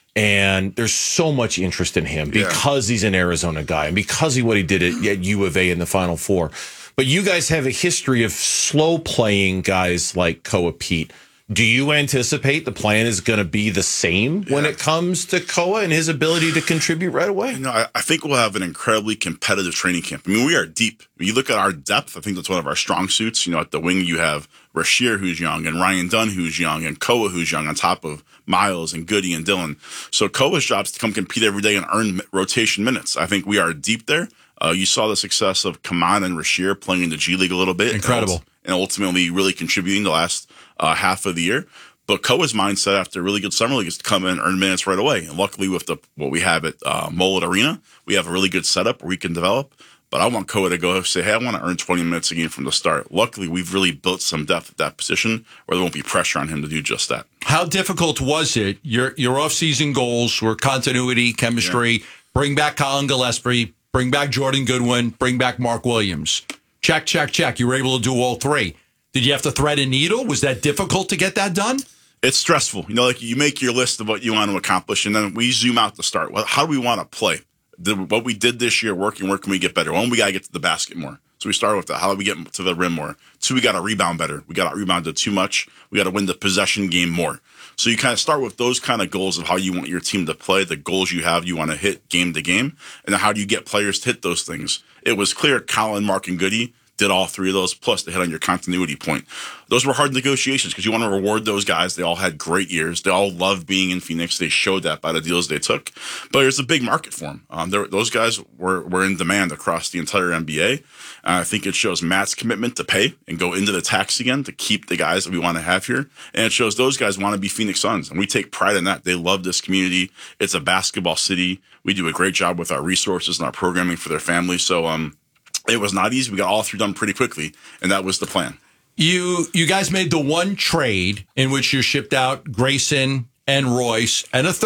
S4: and there's so much interest in him because he's an Arizona guy and because what he did at U of A in the Final Four. But you guys have a history of slow playing guys like Koa Pete. Do you anticipate the plan is going to be the same when it comes to Koa and his ability to contribute right away?
S9: I think we'll have an incredibly competitive training camp. I mean, we are deep. When you look at our depth, I think that's one of our strong suits. At the wing, you have Rasheer, who's young, and Ryan Dunn, who's young, and Koa, who's young, on top of Miles and Goody and Dylan. So Koa's job is to come compete every day and earn rotation minutes. I think we are deep there. You saw the success of Kaman and Rasheer playing in the G League a little bit.
S6: Incredible.
S9: And ultimately really contributing the last half of the year. But Koa's mindset after a really good summer league is to come in and earn minutes right away. And luckily with what we have at Mullet Arena, we have a really good setup where we can develop. But I want Koa to go say, hey, I want to earn 20 minutes a game from the start. Luckily, we've really built some depth at that position where there won't be pressure on him to do just that.
S6: How difficult was it? Your off-season goals were continuity, chemistry, bring back Colin Gillespie, bring back Jordan Goodwin, bring back Mark Williams. Check, check, check. You were able to do all 3. Did you have to thread a needle? Was that difficult to get that done?
S9: It's stressful. You make your list of what you want to accomplish, and then we zoom out to start. Well, how do we want to play? What we did this year working, where can we get better? One, we got to get to the basket more. So we started with that. How do we get to the rim more? 2, we got to rebound better. We got to rebound to too much. We got to win the possession game more. So you kind of start with those kind of goals of how you want your team to play, the goals you have, you want to hit game to game, and then how do you get players to hit those things? It was clear Colin, Mark, and Goody did all 3 of those, plus they hit on your continuity point. Those were hard negotiations because you want to reward those guys. They all had great years. They all loved being in Phoenix. They showed that by the deals they took. But there's a big market for them. Those guys were in demand across the entire NBA. I think it shows Matt's commitment to pay and go into the tax again to keep the guys that we want to have here. And it shows those guys want to be Phoenix Suns. And we take pride in that. They love this community. It's a basketball city. We do a great job with our resources and our programming for their families. So, it was not easy. We got all 3 done pretty quickly, and that was the plan.
S6: You guys made the one trade in which you shipped out Grayson and Royce and a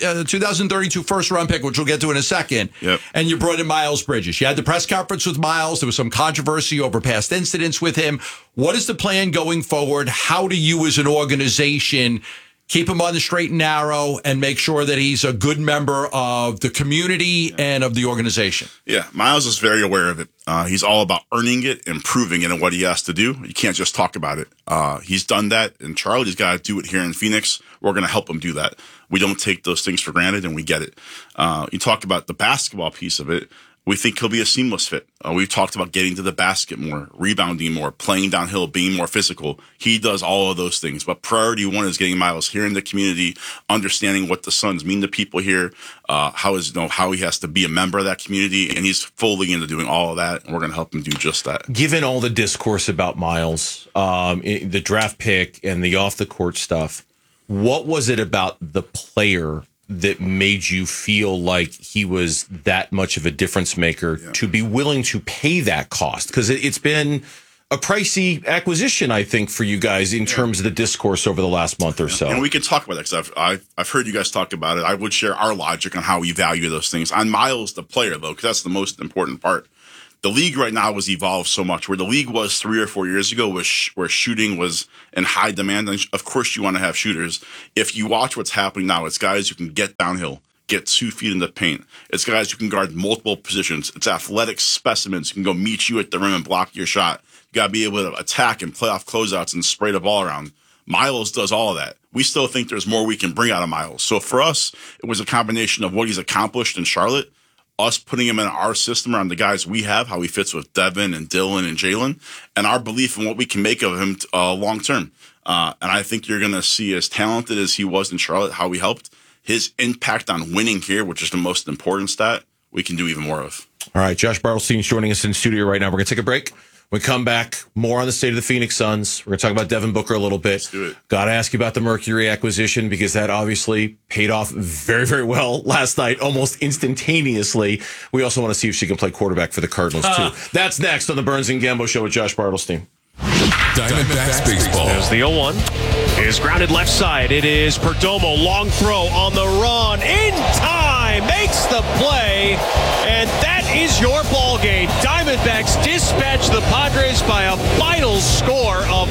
S6: 2032 first-round pick, which we'll get to in a second.
S9: Yep.
S6: And you brought in Miles Bridges. You had the press conference with Miles. There was some controversy over past incidents with him. What is the plan going forward? How do you as an organization keep him on the straight and narrow and make sure that he's a good member of the community and of the organization?
S9: Yeah, Miles is very aware of it. He's all about earning it, improving it, and what he has to do. You can't just talk about it. He's done that in Charlotte. He's got to do it here in Phoenix. We're going to help him do that. We don't take those things for granted, and we get it. You talk about the basketball piece of it. We think he'll be a seamless fit. We've talked about getting to the basket more, rebounding more, playing downhill, being more physical. He does all of those things. But priority one is getting Miles here in the community, understanding what the Suns mean to people here, how he has to be a member of that community, and he's fully into doing all of that, and we're going to help him do just that.
S4: Given all the discourse about Miles, the draft pick and the off-the-court stuff, what was it about the player that made you feel like he was that much of a difference maker to be willing to pay that cost? Because it's been a pricey acquisition, I think, for you guys in terms of the discourse over the last month or so.
S9: And we can talk about that because I've heard you guys talk about it. I would share our logic on how we value those things. On Miles, the player, though, because that's the most important part. The league right now has evolved so much. Where the league was 3 or 4 years ago, where shooting was in high demand. And of course, you want to have shooters. If you watch what's happening now, it's guys who can get downhill, get 2 feet in the paint. It's guys who can guard multiple positions. It's athletic specimens who can go meet you at the rim and block your shot. You got to be able to attack and play off closeouts and spray the ball around. Miles does all of that. We still think there's more we can bring out of Miles. So for us, it was a combination of what he's accomplished in Charlotte, us putting him in our system around the guys we have, how he fits with Devin and Dylan and Jalen, and our belief in what we can make of him long term. And I think you're going to see, as talented as he was in Charlotte, how he helped, his impact on winning here, which is the most important stat, we can do even more of.
S4: All right, Josh Bartelstein's joining us in studio right now. We're going to take a break. When we come back, more on the state of the Phoenix Suns. We're going to talk about Devin Booker a little bit.
S9: Let's do it.
S4: Got to ask you about the Mercury acquisition because that obviously paid off very, very well last night, almost instantaneously. We also want to see if she can play quarterback for the Cardinals, too. That's next on the Burns and Gambo Show with Josh Bartelstein.
S7: Diamondbacks baseball.
S10: As the 0-1 is grounded left side. It is Perdomo. Long throw on the run. In time. Makes the play. And that is your ball game. Diamondbacks dispatch the Padres by a final score of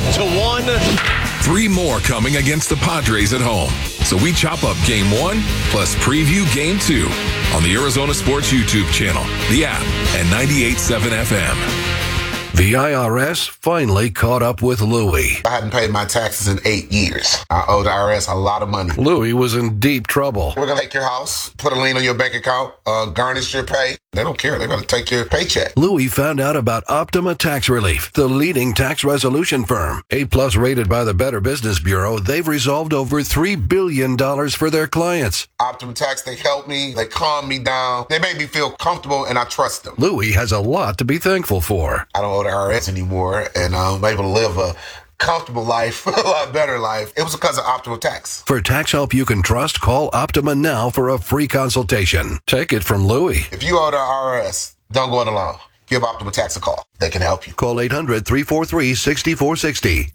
S10: 5-1.
S7: 3 more coming against the Padres at home. So we chop up Game 1 plus preview Game 2 on the Arizona Sports YouTube channel, the app, and 98.7 FM.
S11: The IRS finally caught up with Louie.
S13: I hadn't paid my taxes in 8 years. I owe the IRS a lot of money.
S11: Louie was in deep trouble.
S13: We're going to take your house, put a lien on your bank account, garnish your pay. They don't care. They're going to take your paycheck.
S11: Louie found out about Optima Tax Relief, the leading tax resolution firm. A+ rated by the Better Business Bureau, they've resolved over $3 billion for their clients.
S13: Optima Tax, they helped me. They calmed me down. They made me feel comfortable, and I trust them.
S11: Louie has a lot to be thankful for.
S13: I don't owe the IRS anymore, and I'm able to live a comfortable life, a lot better life. It was because of Optima Tax.
S11: For tax help you can trust, call Optima now for a free consultation. Take it from Louie.
S13: If you owe the IRS, don't go it alone. Give Optima Tax a call. They can help you.
S11: Call 800-343-6460.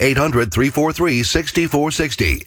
S11: 800-343-6460.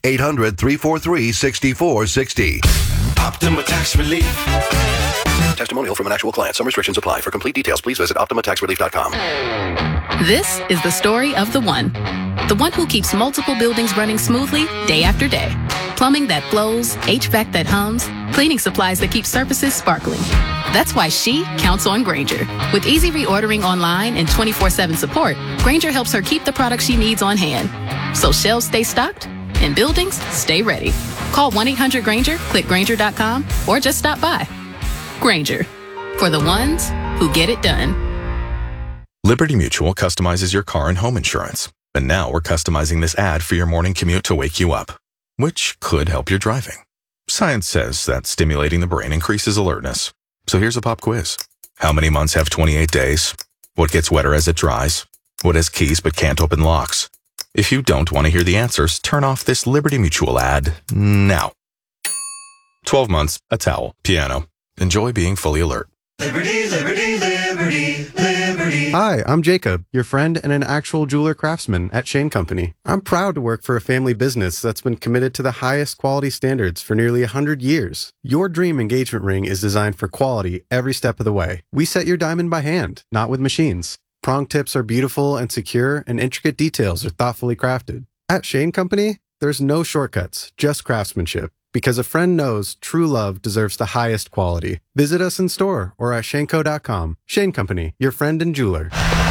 S11: 800-343-6460.
S14: Optima Tax Relief.
S11: Testimonial from an actual client. Some restrictions apply. For complete details, please visit OptimaTaxRelief.com.
S15: This is the story of the one who keeps multiple buildings running smoothly day after day. Plumbing that flows, HVAC that hums, cleaning supplies that keep surfaces sparkling. That's why she counts on Grainger. With easy reordering online and 24/7 support, Grainger helps her keep the products she needs on hand. So shelves stay stocked and buildings stay ready. Call 1-800-GRAINGER, click Grainger.com, or just stop by. Grainger, for the ones who get it done.
S16: Liberty Mutual customizes your car and home insurance. And now we're customizing this ad for your morning commute to wake you up, which could help your driving. Science says that stimulating the brain increases alertness. So here's a pop quiz. How many months have 28 days? What gets wetter as it dries? What has keys but can't open locks? If you don't want to hear the answers, turn off this Liberty Mutual ad now. 12 months, a towel, piano. Enjoy being fully alert.
S14: Liberty, liberty, liberty, liberty.
S2: Hi, I'm Jacob, your friend and an actual jeweler craftsman at Shane Company. I'm proud to work for a family business that's been committed to the highest quality standards for nearly 100 years. Your dream engagement ring is designed for quality every step of the way. We set your diamond by hand, not with machines. Prong tips are beautiful and secure, and intricate details are thoughtfully crafted. At Shane Company, there's no shortcuts, just craftsmanship. Because a friend knows true love deserves the highest quality. Visit us in store or at shaneco.com. Shane Company, your friend and jeweler.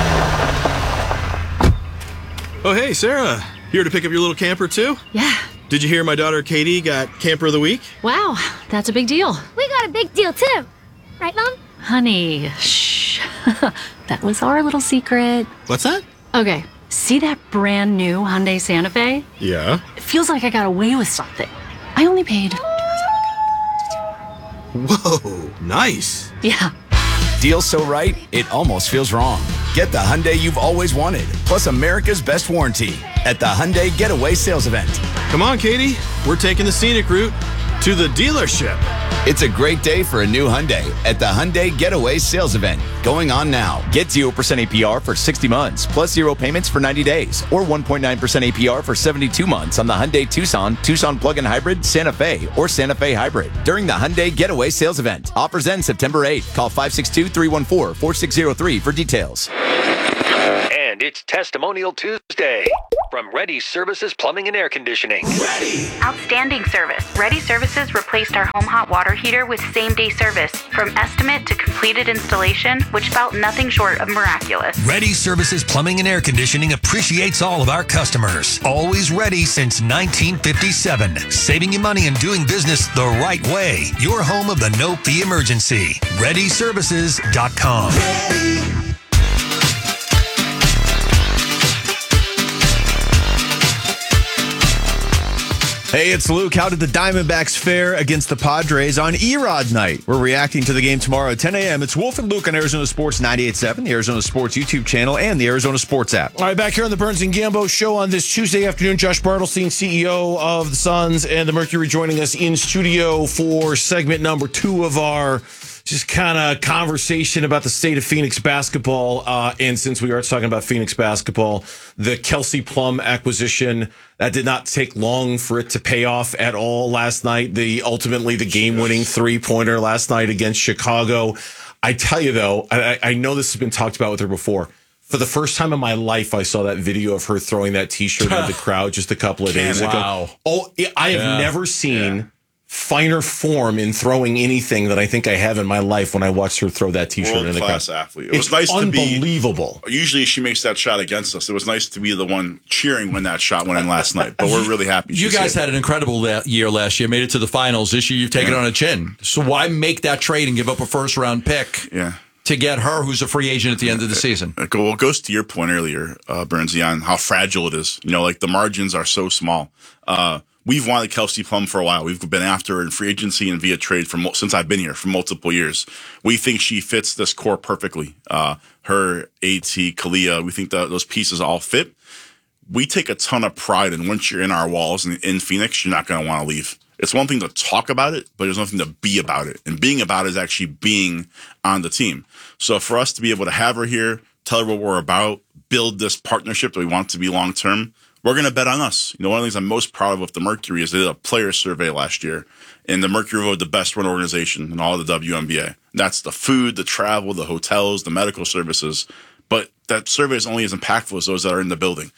S14: Oh, hey, Sarah. Here to pick up your little camper, too?
S17: Yeah.
S14: Did you hear my daughter Katie got Camper of the Week?
S17: Wow, that's a big deal.
S18: We got a big deal, too. Right, Mom?
S17: Honey, shh. That was our little secret.
S14: What's that?
S17: Okay, see that brand new Hyundai Santa Fe?
S14: Yeah.
S17: It feels like I got away with something. I only paid.
S14: Whoa, nice.
S17: Yeah.
S19: Deal so right, it almost feels wrong. Get the Hyundai you've always wanted, plus America's best warranty at the Hyundai Getaway Sales Event.
S14: Come on, Katie. We're taking the scenic route to the dealership.
S19: It's a great day for a new Hyundai at the Hyundai Getaway Sales Event. Going on now. Get 0% APR for 60 months, plus 0 payments for 90 days, or 1.9% APR for 72 months on the Hyundai Tucson, Tucson Plug-in Hybrid, Santa Fe, or Santa Fe Hybrid during the Hyundai Getaway Sales Event. Offers end September 8th. Call 562-314-4603 for details.
S26: And it's Testimonial Tuesday from Ready Services Plumbing and Air Conditioning.
S20: Outstanding service. Ready Services replaced our home hot water heater with same-day service. From estimate to completed installation, which felt nothing short of miraculous.
S27: Ready Services Plumbing and Air Conditioning appreciates all of our customers. Always ready since 1957. Saving you money and doing business the right way. Your home of the no-fee emergency. ReadyServices.com.
S28: Hey, it's Luke. How did the Diamondbacks fare against the Padres on Erod night? We're reacting to the game tomorrow at 10 a.m. It's Wolf and Luke on Arizona Sports 98.7, the Arizona Sports YouTube channel, and the Arizona Sports app.
S4: All right, back here on the Burns and Gambo show on this Tuesday afternoon. Josh Bartelstein, CEO of the Suns and the Mercury, joining us in studio for segment number 2 of our just kind of conversation about the state of Phoenix basketball. And since we are talking about Phoenix basketball, the Kelsey Plum acquisition, that did not take long for it to pay off at all last night. Ultimately the game-winning three-pointer last night against Chicago. I tell you, though, I know this has been talked about with her before. For the first time in my life, I saw that video of her throwing that T-shirt at the crowd just a couple of days ago. Oh, I have never seen finer form in throwing anything that I think I have in my life when I watched her throw that T-shirt in the crowd.
S9: World-class athlete. It was nice to be
S4: unbelievable.
S9: Usually she makes that shot against us. It was nice to be the one cheering when that shot went in last night. But we're really happy.
S6: You guys had an incredible year last year. Made it to the finals. This year you've taken it on a chin. So why make that trade and give up a first-round pick?
S9: Yeah.
S6: To get her, who's a free agent at the end of the season.
S9: Well, it goes to your point earlier, Burnsy, on how fragile it is. You know, like the margins are so small. We've wanted Kelsey Plum for a while. We've been after her in free agency and via trade since I've been here for multiple years. We think she fits this core perfectly. Her, AT, Kalia, we think that those pieces all fit. We take a ton of pride in once you're in our walls and in Phoenix, you're not going to want to leave. It's one thing to talk about it, but there's nothing to be about it. And being about it is actually being on the team. So for us to be able to have her here, tell her what we're about, build this partnership that we want to be long-term, we're going to bet on us. You know, one of the things I'm most proud of with the Mercury is they did a player survey last year, and the Mercury voted the best run organization in all of the WNBA. That's the food, the travel, the hotels, the medical services. But that survey is only as impactful as those that are in the building.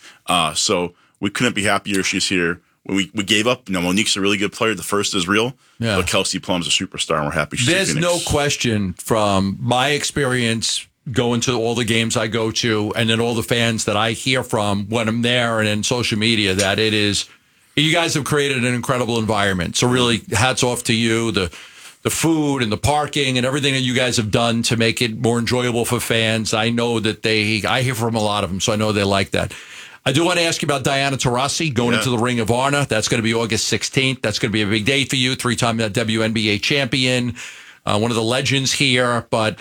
S9: So we couldn't be happier she's here. We gave up. You know, Monique's a really good player. The first is real. Yeah. But Kelsey Plum's a superstar, and we're happy she's
S6: There's
S9: in Phoenix.
S6: no question from my experience going to all the games I go to and then all the fans that I hear from when I'm there and in social media that it is, you guys have created an incredible environment. So really hats off to you, the food and the parking and everything that you guys have done to make it more enjoyable for fans. I know that I hear from a lot of them, so I know they like that. I do want to ask you about Diana Taurasi going into the Ring of Honor. That's going to be August 16th. That's going to be a big day for you, 3-time WNBA champion, one of the legends here, but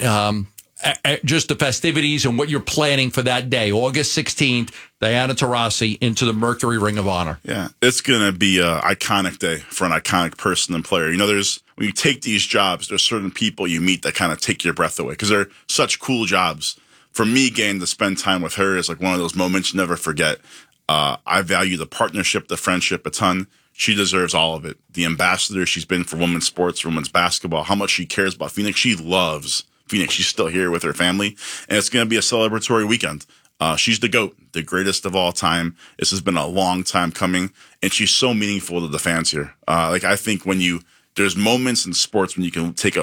S6: just the festivities and what you're planning for that day, August 16th, Diana Taurasi into the Mercury Ring of Honor.
S9: Yeah, it's going to be an iconic day for an iconic person and player. You know, when you take these jobs, there's certain people you meet that kind of take your breath away because they're such cool jobs. for me, getting to spend time with her is like one of those moments you never forget. I value the partnership, the friendship a ton. She deserves all of it. The ambassador she's been for women's sports, women's basketball, how much she cares about Phoenix. She loves Phoenix. She's still here with her family, and it's going to be a celebratory weekend. She's the GOAT, the greatest of all time. This has been a long time coming, and she's so meaningful to the fans here. I think there's moments in sports when you can take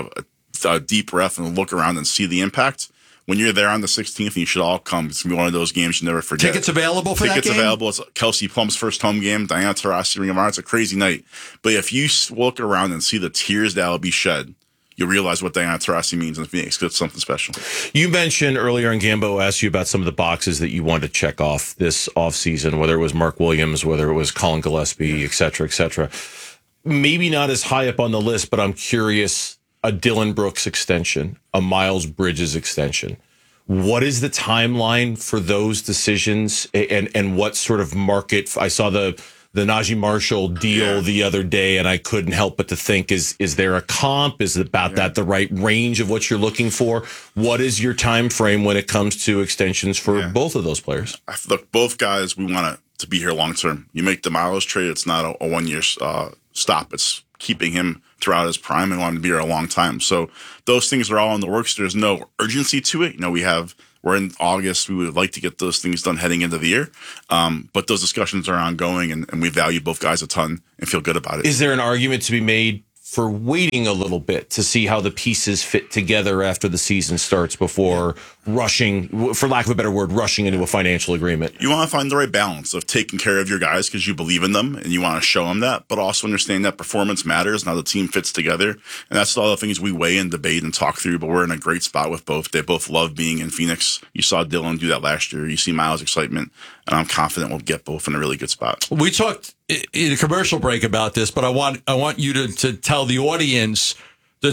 S9: a deep breath and look around and see the impact. When you're there on the 16th, you should all come. It's going to be one of those games you never forget.
S6: Tickets available for that game?
S9: Tickets available. It's Kelsey Plum's first home game. Diana Taurasi, Ring of Honor. It's a crazy night. But if you look around and see the tears that will be shed, you'll realize what Diana Taurasi means in Phoenix, because it's something special.
S4: You mentioned earlier, and Gambo asked you about some of the boxes that you wanted to check off this offseason, whether it was Mark Williams, whether it was Colin Gillespie, et cetera, et cetera. Maybe not as high up on the list, but I'm curious, a Dylan Brooks extension, a Miles Bridges extension. What is the timeline for those decisions, and what sort of market? I saw the Najee Marshall deal the other day, and I couldn't help but to think, is there a comp? Is it about that the right range of what you're looking for? What is your time frame when it comes to extensions for both of those players?
S9: Look, both guys, we want to be here long term. You make the Miles trade, it's not a 1 year stop. It's keeping him throughout his prime and want to be here a long time. So those things are all in the works. There's no urgency to it. We're in August. We would like to get those things done heading into the year. But those discussions are ongoing, and we value both guys a ton and feel good about it.
S4: Is there an argument to be made for waiting a little bit to see how the pieces fit together after the season starts before rushing, for lack of a better word, rushing into a financial agreement?
S9: You want to find the right balance of taking care of your guys because you believe in them and you want to show them that, but also understand that performance matters and how the team fits together. And that's all the things we weigh and debate and talk through, but we're in a great spot with both. They both love being in Phoenix. You saw Dylan do that last year. You see Miles' excitement, and I'm confident we'll get both in a really good spot.
S6: We talked in a commercial break about this, but I want you to tell the audience the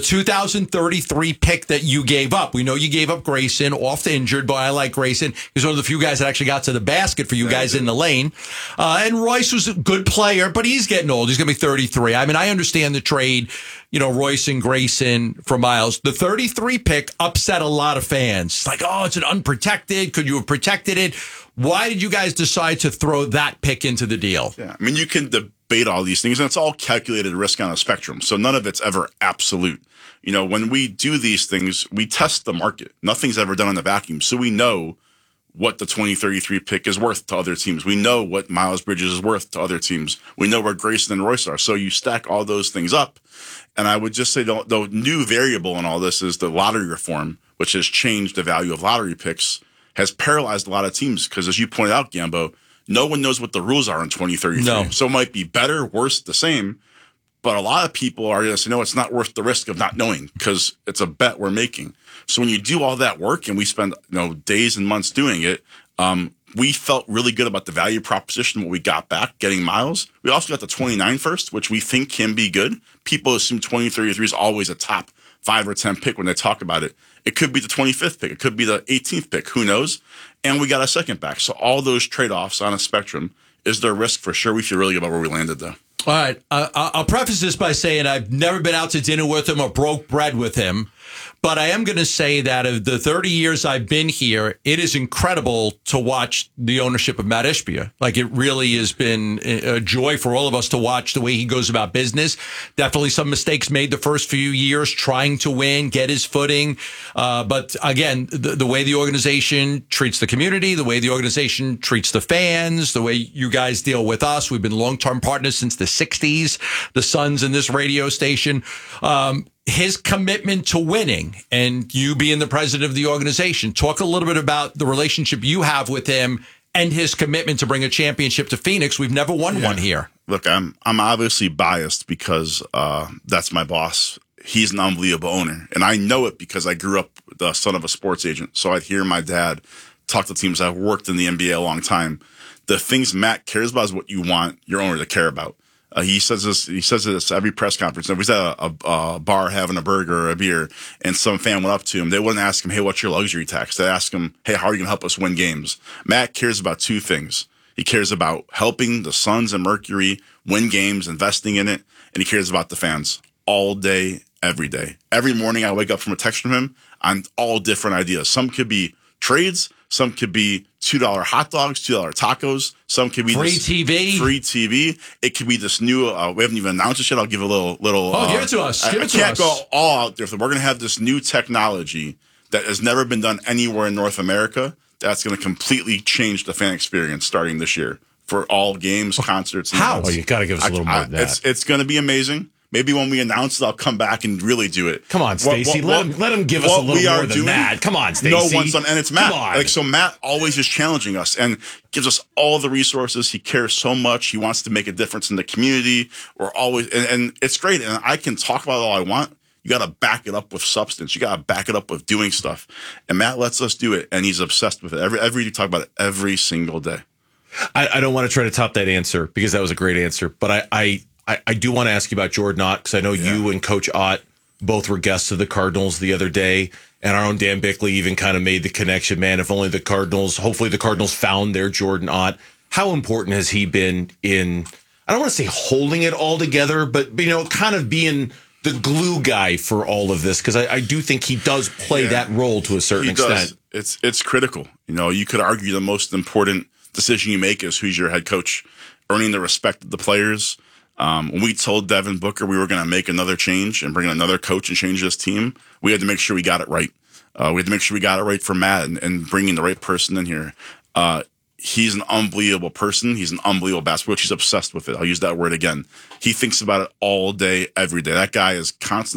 S6: 2033 pick that you gave up. We know you gave up Grayson, oft injured, but I like Grayson. He's one of the few guys that actually got to the basket for you guys in the lane. And Royce was a good player, but he's getting old. He's going to be 33. I mean, I understand the trade, Royce and Grayson for Miles. The 33 pick upset a lot of fans. It's like, oh, it's an unprotected. Could you have protected it? Why did you guys decide to throw that pick into the deal?
S9: Yeah, I mean, you can debate all these things, and it's all calculated risk on a spectrum. So none of it's ever absolute. When we do these things, we test the market. Nothing's ever done in a vacuum. So we know what the 2033 pick is worth to other teams. We know what Miles Bridges is worth to other teams. We know where Grayson and Royce are. So you stack all those things up. And I would just say the new variable in all this is the lottery reform, which has changed the value of lottery picks, has paralyzed a lot of teams because, as you pointed out, Gambo, no one knows what the rules are in 2033.
S6: No.
S9: So it might be better, worse, the same. But a lot of people are going to say, no, it's not worth the risk of not knowing because it's a bet we're making. So when you do all that work and we spend days and months doing it, we felt really good about the value proposition, what we got back, getting Miles. We also got the 29 first, which we think can be good. People assume 2033 is always a top 5 or 10 pick when they talk about it. It could be the 25th pick. It could be the 18th pick. Who knows? And we got a second back. So all those trade-offs on a spectrum, is there risk? For sure. We feel really good about where we landed, though.
S6: All right. I'll preface this by saying I've never been out to dinner with him or broke bread with him. But I am going to say that of the 30 years I've been here, it is incredible to watch the ownership of Matt Ishbia. Like, it really has been a joy for all of us to watch the way he goes about business. Definitely some mistakes made the first few years trying to win, get his footing. But again, the way the organization treats the community, the way the organization treats the fans, the way you guys deal with us. We've been long-term partners since the 60s, the Suns and this radio station. His commitment to winning, and you being the president of the organization, talk a little bit about the relationship you have with him and his commitment to bring a championship to Phoenix. We've never won one here.
S9: Look, I'm obviously biased because that's my boss. He's an unbelievable owner, and I know it because I grew up the son of a sports agent. So I'd hear my dad talk to teams. I've worked in the NBA a long time. The things Matt cares about is what you want your owner to care about. He says this every press conference. If he's at a bar having a burger or a beer and some fan went up to him, they wouldn't ask him, hey, what's your luxury tax? They ask him, hey, how are you going to help us win games? Matt cares about two things. He cares about helping the Suns and Mercury win games, investing in it, and he cares about the fans all day, every day. Every morning I wake up from a text from him on all different ideas. Some could be trades. Some could be $2 hot dogs, $2 tacos. Some could be
S6: free TV.
S9: It could be this new. We haven't even announced it yet. I'll give a little.
S6: Give it to us.
S9: I can't go all out there. So we're going to have this new technology that has never been done anywhere in North America. That's going to completely change the fan experience starting this year for all games, concerts. And
S4: How? Oh, you got to give us a little more than that.
S9: It's going to be amazing. Maybe when we announce it, I'll come back and really do it.
S4: Come on, Stacey. Let him give us a little more than that. Come on, Stacey.
S9: No one's done, and it's Matt. So Matt always is challenging us and gives us all the resources. He cares so much. He wants to make a difference in the community. We're always, and it's great. And I can talk about it all I want. You got to back it up with substance. You got to back it up with doing stuff. And Matt lets us do it, and he's obsessed with it. We talk about it every single day.
S4: I don't want to try to top that answer because that was a great answer, but I do want to ask you about Jordan Ott because I know you and Coach Ott both were guests of the Cardinals the other day, and our own Dan Bickley even kind of made the connection, man, if only hopefully the Cardinals found their Jordan Ott. How important has he been in, I don't want to say holding it all together, but, kind of being the glue guy for all of this? Because I do think he does play that role to a certain extent.
S9: It's critical. You could argue the most important decision you make is who's your head coach, earning the respect of the players. When we told Devin Booker we were going to make another change and bring in another coach and change this team, we had to make sure we got it right. We had to make sure we got it right for Matt and bringing the right person in here. He's an unbelievable person. He's an unbelievable basketball coach. He's obsessed with it. I'll use that word again. He thinks about it all day, every day. That guy is constantly